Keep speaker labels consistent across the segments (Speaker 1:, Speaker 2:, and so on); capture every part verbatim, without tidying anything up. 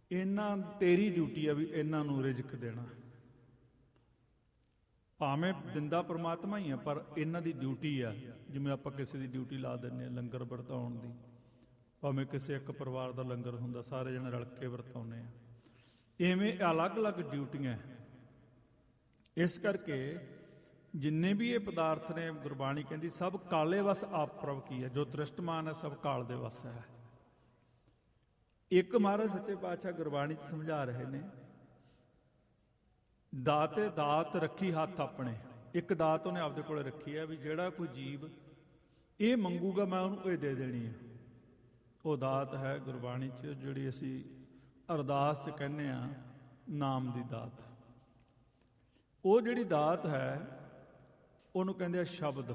Speaker 1: ਇਹਨਾਂ ਤੇਰੀ ਡਿਊਟੀ ਆ ਵੀ ਇਹਨਾਂ ਨੂੰ ਰਿਜ਼ਕ ਦੇਣਾ। ਭਾਵੇਂ ਦਿੰਦਾ ਪਰਮਾਤਮਾ ਹੀ ਆ, ਪਰ ਇਹਨਾਂ ਦੀ ਡਿਊਟੀ ਆ। ਜਿਵੇਂ ਆਪਾਂ ਕਿਸੇ ਦੀ ਡਿਊਟੀ ਲਾ ਦਿੰਦੇ ਹਾਂ ਲੰਗਰ ਵਰਤਾਉਣ ਦੀ, ਭਾਵੇਂ ਕਿਸੇ ਇੱਕ ਪਰਿਵਾਰ ਦਾ ਲੰਗਰ ਹੁੰਦਾ, ਸਾਰੇ ਜਣੇ ਰਲ ਕੇ ਵਰਤਾਉਂਦੇ ਆ। ਇਵੇਂ ਅਲੱਗ ਅਲੱਗ ਡਿਊਟੀਆਂ। ਇਸ ਕਰਕੇ ਜਿੰਨੇ ਵੀ ਇਹ ਪਦਾਰਥ ਨੇ, ਗੁਰਬਾਣੀ ਕਹਿੰਦੀ ਸਭ ਕਾਲੇ ਵਸ ਆਪ ਪ੍ਰਭ ਕੀ ਹੈ, ਜੋ ਦ੍ਰਿਸ਼ਟਮਾਨ ਹੈ ਸਭ ਕਾਲ ਦੇ ਵਸ ਹੈ। ਇੱਕ ਮਹਾਰਾਜ ਸੱਚੇ ਪਾਤਸ਼ਾਹ ਗੁਰਬਾਣੀ 'ਚ ਸਮਝਾ ਰਹੇ ਨੇ, ਦਾਤੇ ਦਾਤ ਰੱਖੀ ਹੱਥ ਆਪਣੇ। ਇੱਕ ਦਾਤ ਉਹਨੇ ਆਪਦੇ ਕੋਲ ਰੱਖੀ ਹੈ ਵੀ ਜਿਹੜਾ ਕੋਈ ਜੀਵ ਇਹ ਮੰਗੂਗਾ ਮੈਂ ਉਹਨੂੰ ਇਹ ਦੇ ਦੇਣੀ ਹੈ। ਉਹ ਦਾਤ ਹੈ ਗੁਰਬਾਣੀ 'ਚ ਜਿਹੜੀ ਅਸੀਂ ਅਰਦਾਸ 'ਚ ਕਹਿੰਦੇ ਹਾਂ ਨਾਮ ਦੀ ਦਾਤ। ਉਹ ਜਿਹੜੀ ਦਾਤ ਹੈ ਉਹਨੂੰ ਕਹਿੰਦੇ ਆ ਸ਼ਬਦ।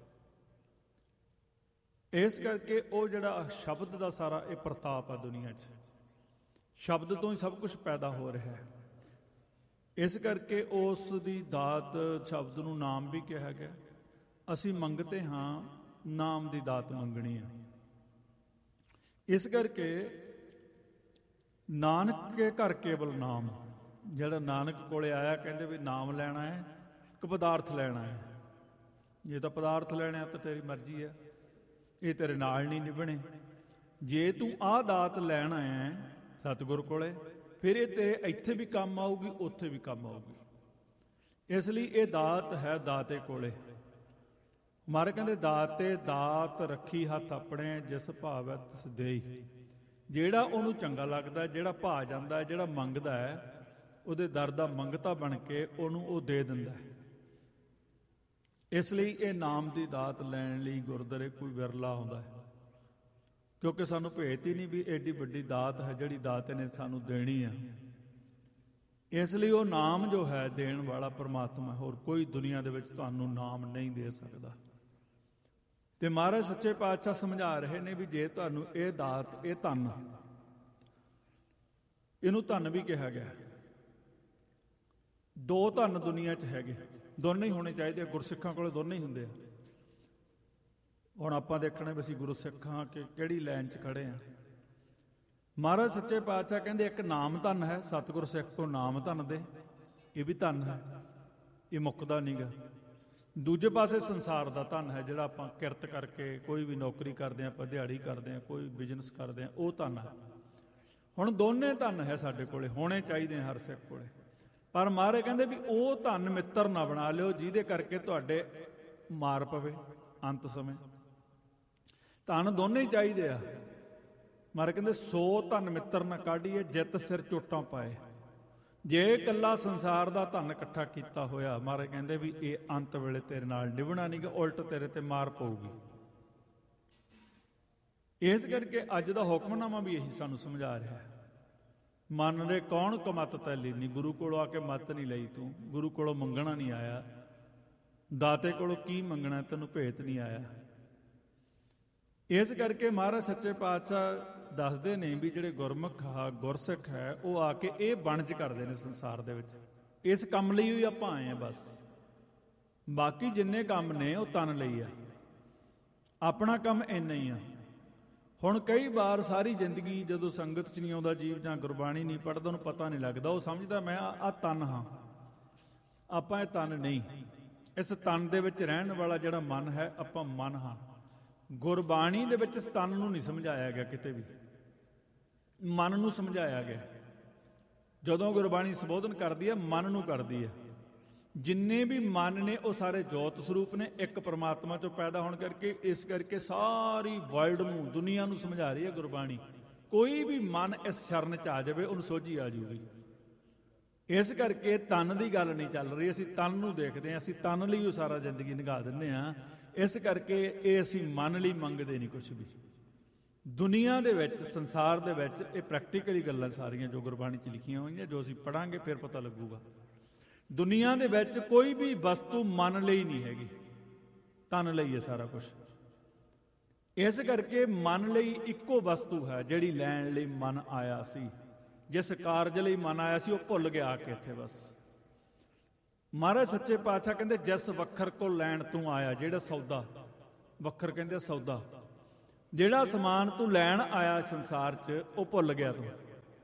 Speaker 1: ਇਸ ਕਰਕੇ ਉਹ ਜਿਹੜਾ ਸ਼ਬਦ ਦਾ ਸਾਰਾ ਇਹ ਪ੍ਰਤਾਪ ਹੈ ਦੁਨੀਆ 'ਚ, ਸ਼ਬਦ ਤੋਂ ਹੀ ਸਭ ਕੁਝ ਪੈਦਾ ਹੋ ਰਿਹਾ ਹੈ। ਇਸ ਕਰਕੇ ਉਸ ਦੀ ਦਾਤ ਸ਼ਬਦ ਨੂੰ ਨਾਮ ਵੀ ਕਿਹਾ ਗਿਆ। ਅਸੀਂ ਮੰਗਤੇ ਹਾਂ ਨਾਮ ਦੀ ਦਾਤ ਮੰਗਣੀ ਆ। ਇਸ ਕਰਕੇ ਨਾਨਕ ਕੇ ਘਰ ਕੇਵਲ ਨਾਮ। ਜਿਹੜਾ ਨਾਨਕ ਕੋਲੇ ਆਇਆ ਕਹਿੰਦੇ ਵੀ ਨਾਮ ਲੈਣਾ ਹੈ ਕਿ ਪਦਾਰਥ ਲੈਣਾ ਹੈ। ਜੇ ਤਾਂ ਪਦਾਰਥ ਲੈਣਾ ਤਾਂ ਤੇਰੀ ਮਰਜ਼ੀ ਹੈ, ਇਹ ਤੇਰੇ ਨਾਲ ਨਹੀਂ ਨਿਭਣੇ। ਜੇ ਤੂੰ ਆਹ ਦਾਤ ਲੈਣਾ ਹੈ ਸਤਿਗੁਰ ਕੋਲੇ, ਫਿਰ ਇਹ ਤੇਰੇ ਇੱਥੇ ਵੀ ਕੰਮ ਆਊਗੀ, ਉੱਥੇ ਵੀ ਕੰਮ ਆਊਗੀ। ਇਸ ਲਈ ਇਹ ਦਾਤ ਹੈ ਦਾਤੇ ਕੋਲੇ। ਮਾਰੇ ਕਹਿੰਦੇ ਦਾਤੇ ਦਾਤ ਰੱਖੀ ਹੱਥ ਆਪਣੇ, ਜਿਸ ਭਾਵੈ ਤਿਸ ਦੇਈ। ਜਿਹੜਾ ਉਹਨੂੰ ਚੰਗਾ ਲੱਗਦਾ, ਜਿਹੜਾ ਭਾ ਜਾਂਦਾ, ਜਿਹੜਾ ਮੰਗਦਾ ਹੈ, ਉਹਦੇ ਦਰ ਦਾ ਮੰਗਤਾ ਬਣ ਕੇ ਉਹਨੂੰ ਉਹ ਦੇ ਦਿੰਦਾ ਹੈ। ਇਸ ਲਈ ਇਹ ਨਾਮ ਦੀ ਦਾਤ ਲੈਣ ਲਈ ਗੁਰਦੁਆਰੇ ਕੋਈ ਵਿਰਲਾ ਆਉਂਦਾ ਹੈ, ਕਿਉਂਕਿ ਸਾਨੂੰ ਭੇਤ ਹੀ ਨਹੀਂ ਵੀ ਐਡੀ ਵੱਡੀ ਦਾਤ ਹੈ ਜਿਹੜੀ ਦਾਤੇ ਨੇ ਸਾਨੂੰ ਦੇਣੀ ਆ। ਇਸ ਲਈ ਉਹ ਨਾਮ ਜੋ ਹੈ ਦੇਣ ਵਾਲਾ ਪਰਮਾਤਮਾ, ਹੋਰ ਕੋਈ ਦੁਨੀਆ ਦੇ ਵਿੱਚ ਤੁਹਾਨੂੰ ਨਾਮ ਨਹੀਂ ਦੇ ਸਕਦਾ। ਤੇ ਮਹਾਰਾਜ ਸੱਚੇ ਪਾਤਸ਼ਾਹ ਸਮਝਾ ਰਹੇ ਨੇ ਵੀ ਜੇ ਤੁਹਾਨੂੰ ਇਹ ਦਾਤ, ਇਹ ਧਨ, ਇਹਨੂੰ ਧਨ ਵੀ ਕਿਹਾ ਗਿਆ। ਦੋ ਧਨ ਦੁਨੀਆ 'ਚ ਹੈਗੇ, ਦੋਨੇ ਹੀ ਹੋਣੇ ਚਾਹੀਦੇ। ਗੁਰਸਿੱਖਾਂ ਕੋਲੇ ਦੋਨੇ ਹੀ ਹੁੰਦੇ ਆ। ਹੁਣ ਆਪਾਂ ਦੇਖਣਾ ਵੀ ਅਸੀਂ ਗੁਰੂ ਸਿੱਖਾਂ ਕਿ ਕਿਹੜੀ ਲਾਈਨ 'ਚ ਖੜੇ ਆ। ਮਹਾਰਾਜ ਸੱਚੇ ਪਾਤਸ਼ਾਹ ਕਹਿੰਦੇ ਇੱਕ ਨਾਮ ਧਨ ਹੈ, ਸਤਿਗੁਰ ਸਿੱਖ ਤੋਂ ਨਾਮ ਧਨ ਦੇ, ਇਹ ਵੀ ਧਨ ਹੈ, ਇਹ ਮੁੱਕਦਾ ਨਹੀਂ ਗਾ। ਦੂਜੇ ਪਾਸੇ ਸੰਸਾਰ ਦਾ ਧਨ ਹੈ, ਜਿਹੜਾ ਆਪਾਂ ਕਿਰਤ ਕਰਕੇ ਕੋਈ ਵੀ ਨੌਕਰੀ ਕਰਦੇ ਹਾਂ, ਆਪਾਂ ਦਿਹਾੜੀ ਕਰਦੇ ਹਾਂ, ਕੋਈ ਬਿਜ਼ਨਸ ਕਰਦੇ ਹਾਂ, ਉਹ ਧਨ ਹੈ। ਹੁਣ ਦੋਨੇ ਧਨ ਹੈ ਸਾਡੇ ਕੋਲੇ, ਹੋਣੇ ਚਾਹੀਦੇ ਹਰ ਸਿੱਖ ਕੋਲੇ। ਪਰ ਮਹਾਰਾਜ ਕਹਿੰਦੇ ਵੀ ਉਹ ਧਨ ਮਿੱਤਰ ਨਾ ਬਣਾ ਲਿਓ ਜਿਹਦੇ ਕਰਕੇ ਤੁਹਾਡੇ ਮਾਰ ਪਵੇ ਅੰਤ ਸਮੇਂ। ਧਨ ਦੋਨੇ ਹੀ ਚਾਹੀਦੇ ਆ। ਮਹਾਰਾਜ ਕਹਿੰਦੇ ਸੋ ਧਨ ਮਿੱਤਰ ਨਾ ਕਾਢੀਏ, ਜਿੱਤ ਸਿਰ ਚੋਟਾਂ ਪਾਏ। ਜੇ ਇਕੱਲਾ ਸੰਸਾਰ ਦਾ ਧਨ ਇਕੱਠਾ ਕੀਤਾ ਹੋਇਆ, ਮਹਾਰਾਜ ਕਹਿੰਦੇ ਵੀ ਇਹ ਅੰਤ ਵੇਲੇ ਤੇਰੇ ਨਾਲ ਨਿਭਣਾ ਨਹੀਂ ਗਾ, ਉਲਟ ਤੇਰੇ ਤੇ ਮਾਰ ਪਊਗੀ। ਇਸ ਕਰਕੇ ਅੱਜ ਦਾ ਹੁਕਮਨਾਮਾ ਵੀ ਇਹੀ ਸਾਨੂੰ ਸਮਝਾ ਰਿਹਾ ਹੈ। ਮਨ ਰੇ ਕੌਣ ਕਮਤ ਤੈ ਲੀਨੀ। ਗੁਰੂ ਕੋਲੋਂ ਆ ਕੇ ਮੱਤ ਨਹੀਂ ਲਈ ਤੂੰ, ਗੁਰੂ ਕੋਲੋਂ ਮੰਗਣਾ ਨਹੀਂ ਆਇਆ। ਦਾਤੇ ਕੋਲੋਂ ਕੀ ਮੰਗਣਾ, ਤੈਨੂੰ ਭੇਤ ਨਹੀਂ ਆਇਆ। ਇਸ ਕਰਕੇ ਮਹਾਰਾਜ ਸੱਚੇ ਪਾਤਸ਼ਾਹ ਦੱਸਦੇ ਨੇ ਵੀ ਜਿਹੜੇ ਗੁਰਮੁਖ ਆ, ਗੁਰਸਿੱਖ ਹੈ, ਉਹ ਆ ਕੇ ਇਹ ਵਣਜ ਕਰਦੇ ਨੇ ਸੰਸਾਰ ਦੇ ਵਿੱਚ। ਇਸ ਕੰਮ ਲਈ ਹੀ ਆਪਾਂ ਆਏ ਆ ਬਸ। ਬਾਕੀ ਜਿੰਨੇ ਕੰਮ ਨੇ ਉਹ ਤਨ ਲਈ ਆ, ਆਪਣਾ ਕੰਮ ਇੰਨਾ ਹੀ ਆ। ਹੁਣ ਕਈ ਵਾਰ ਸਾਰੀ ਜ਼ਿੰਦਗੀ ਜਦੋਂ ਸੰਗਤ 'ਚ ਨਹੀਂ ਆਉਂਦਾ ਜੀਵ ਜਾਂ ਗੁਰਬਾਣੀ ਨਹੀਂ ਪੜ੍ਹਦਾ, ਉਹਨੂੰ ਪਤਾ ਨਹੀਂ ਲੱਗਦਾ। ਉਹ ਸਮਝਦਾ ਮੈਂ ਆਹ ਤਨ ਹਾਂ। ਆਪਾਂ ਇਹ ਤਨ ਨਹੀਂ। ਇਸ ਤਨ ਦੇ ਵਿੱਚ ਰਹਿਣ ਵਾਲਾ ਜਿਹੜਾ ਮਨ ਹੈ, ਆਪਾਂ ਮਨ ਹਾਂ। ਗੁਰਬਾਣੀ ਦੇ ਵਿੱਚ ਇਸ ਤਨ ਨੂੰ ਨਹੀਂ ਸਮਝਾਇਆ ਗਿਆ, ਕਿਤੇ ਵੀ ਮਨ ਨੂੰ ਸਮਝਾਇਆ ਗਿਆ। ਜਦੋਂ ਗੁਰਬਾਣੀ ਸੰਬੋਧਨ ਕਰਦੀ ਹੈ, ਮਨ ਨੂੰ ਕਰਦੀ ਹੈ। ਜਿੰਨੇ ਵੀ ਮਨ ਨੇ ਉਹ ਸਾਰੇ ਜੋਤ ਸਰੂਪ ਨੇ, ਇੱਕ ਪਰਮਾਤਮਾ ਚੋਂ ਪੈਦਾ ਹੋਣ ਕਰਕੇ। ਇਸ ਕਰਕੇ ਸਾਰੀ ਵਰਲਡ ਨੂੰ, ਦੁਨੀਆ ਨੂੰ ਸਮਝਾ ਰਹੀ ਹੈ ਗੁਰਬਾਣੀ। ਕੋਈ ਵੀ ਮਨ ਇਸ ਸ਼ਰਨ 'ਚ ਆ ਜਾਵੇ, ਉਹਨੂੰ ਸੋਝੀ ਆ ਜਾਊਗੀ। ਇਸ ਕਰਕੇ ਤਨ ਦੀ ਗੱਲ ਨਹੀਂ ਚੱਲ ਰਹੀ। ਅਸੀਂ ਤਨ ਨੂੰ ਦੇਖਦੇ ਹਾਂ, ਅਸੀਂ ਤਨ ਲਈ ਉਹ ਸਾਰਾ ਜ਼ਿੰਦਗੀ ਨਿਭਾ ਦਿੰਦੇ ਹਾਂ। ਇਸ ਕਰਕੇ ਇਹ ਅਸੀਂ ਮਨ ਲਈ ਮੰਗਦੇ ਨਹੀਂ ਕੁਛ ਵੀ। ਦੁਨੀਆ ਦੇ ਵਿੱਚ, ਸੰਸਾਰ ਦੇ ਵਿੱਚ ਇਹ ਪ੍ਰੈਕਟੀਕਲੀ ਗੱਲਾਂ ਸਾਰੀਆਂ ਜੋ ਗੁਰਬਾਣੀ 'ਚ ਲਿਖੀਆਂ ਹੋਈਆਂ, ਜੋ ਅਸੀਂ ਪੜ੍ਹਾਂਗੇ ਫਿਰ ਪਤਾ ਲੱਗੂਗਾ। ਦੁਨੀਆ ਦੇ ਵਿੱਚ ਕੋਈ ਵੀ ਵਸਤੂ ਮਨ ਲਈ ਨਹੀਂ ਹੈਗੀ, ਤਨ ਲਈ ਹੈ ਸਾਰਾ ਕੁਛ। ਇਸ ਕਰਕੇ ਮਨ ਲਈ ਇੱਕੋ ਵਸਤੂ ਹੈ ਜਿਹੜੀ ਲੈਣ ਲਈ ਮਨ ਆਇਆ ਸੀ। ਜਿਸ ਕਾਰਜ ਲਈ ਮਨ ਆਇਆ ਸੀ ਉਹ ਭੁੱਲ ਗਿਆ ਆ ਕੇ ਇੱਥੇ ਬਸ। ਮਹਾਰਾਜ ਸੱਚੇ ਪਾਤਸ਼ਾਹ ਕਹਿੰਦੇ ਜਿਸ ਵੱਖਰ ਕੋ ਲੈਣ ਤੂੰ ਆਇਆ। ਜਿਹੜਾ ਸੌਦਾ, ਵੱਖਰ ਕਹਿੰਦੇ ਸੌਦਾ, ਜਿਹੜਾ ਸਮਾਨ ਤੂੰ ਲੈਣ ਆਇਆ ਸੰਸਾਰ 'ਚ, ਉਹ ਭੁੱਲ ਗਿਆ ਤੂੰ।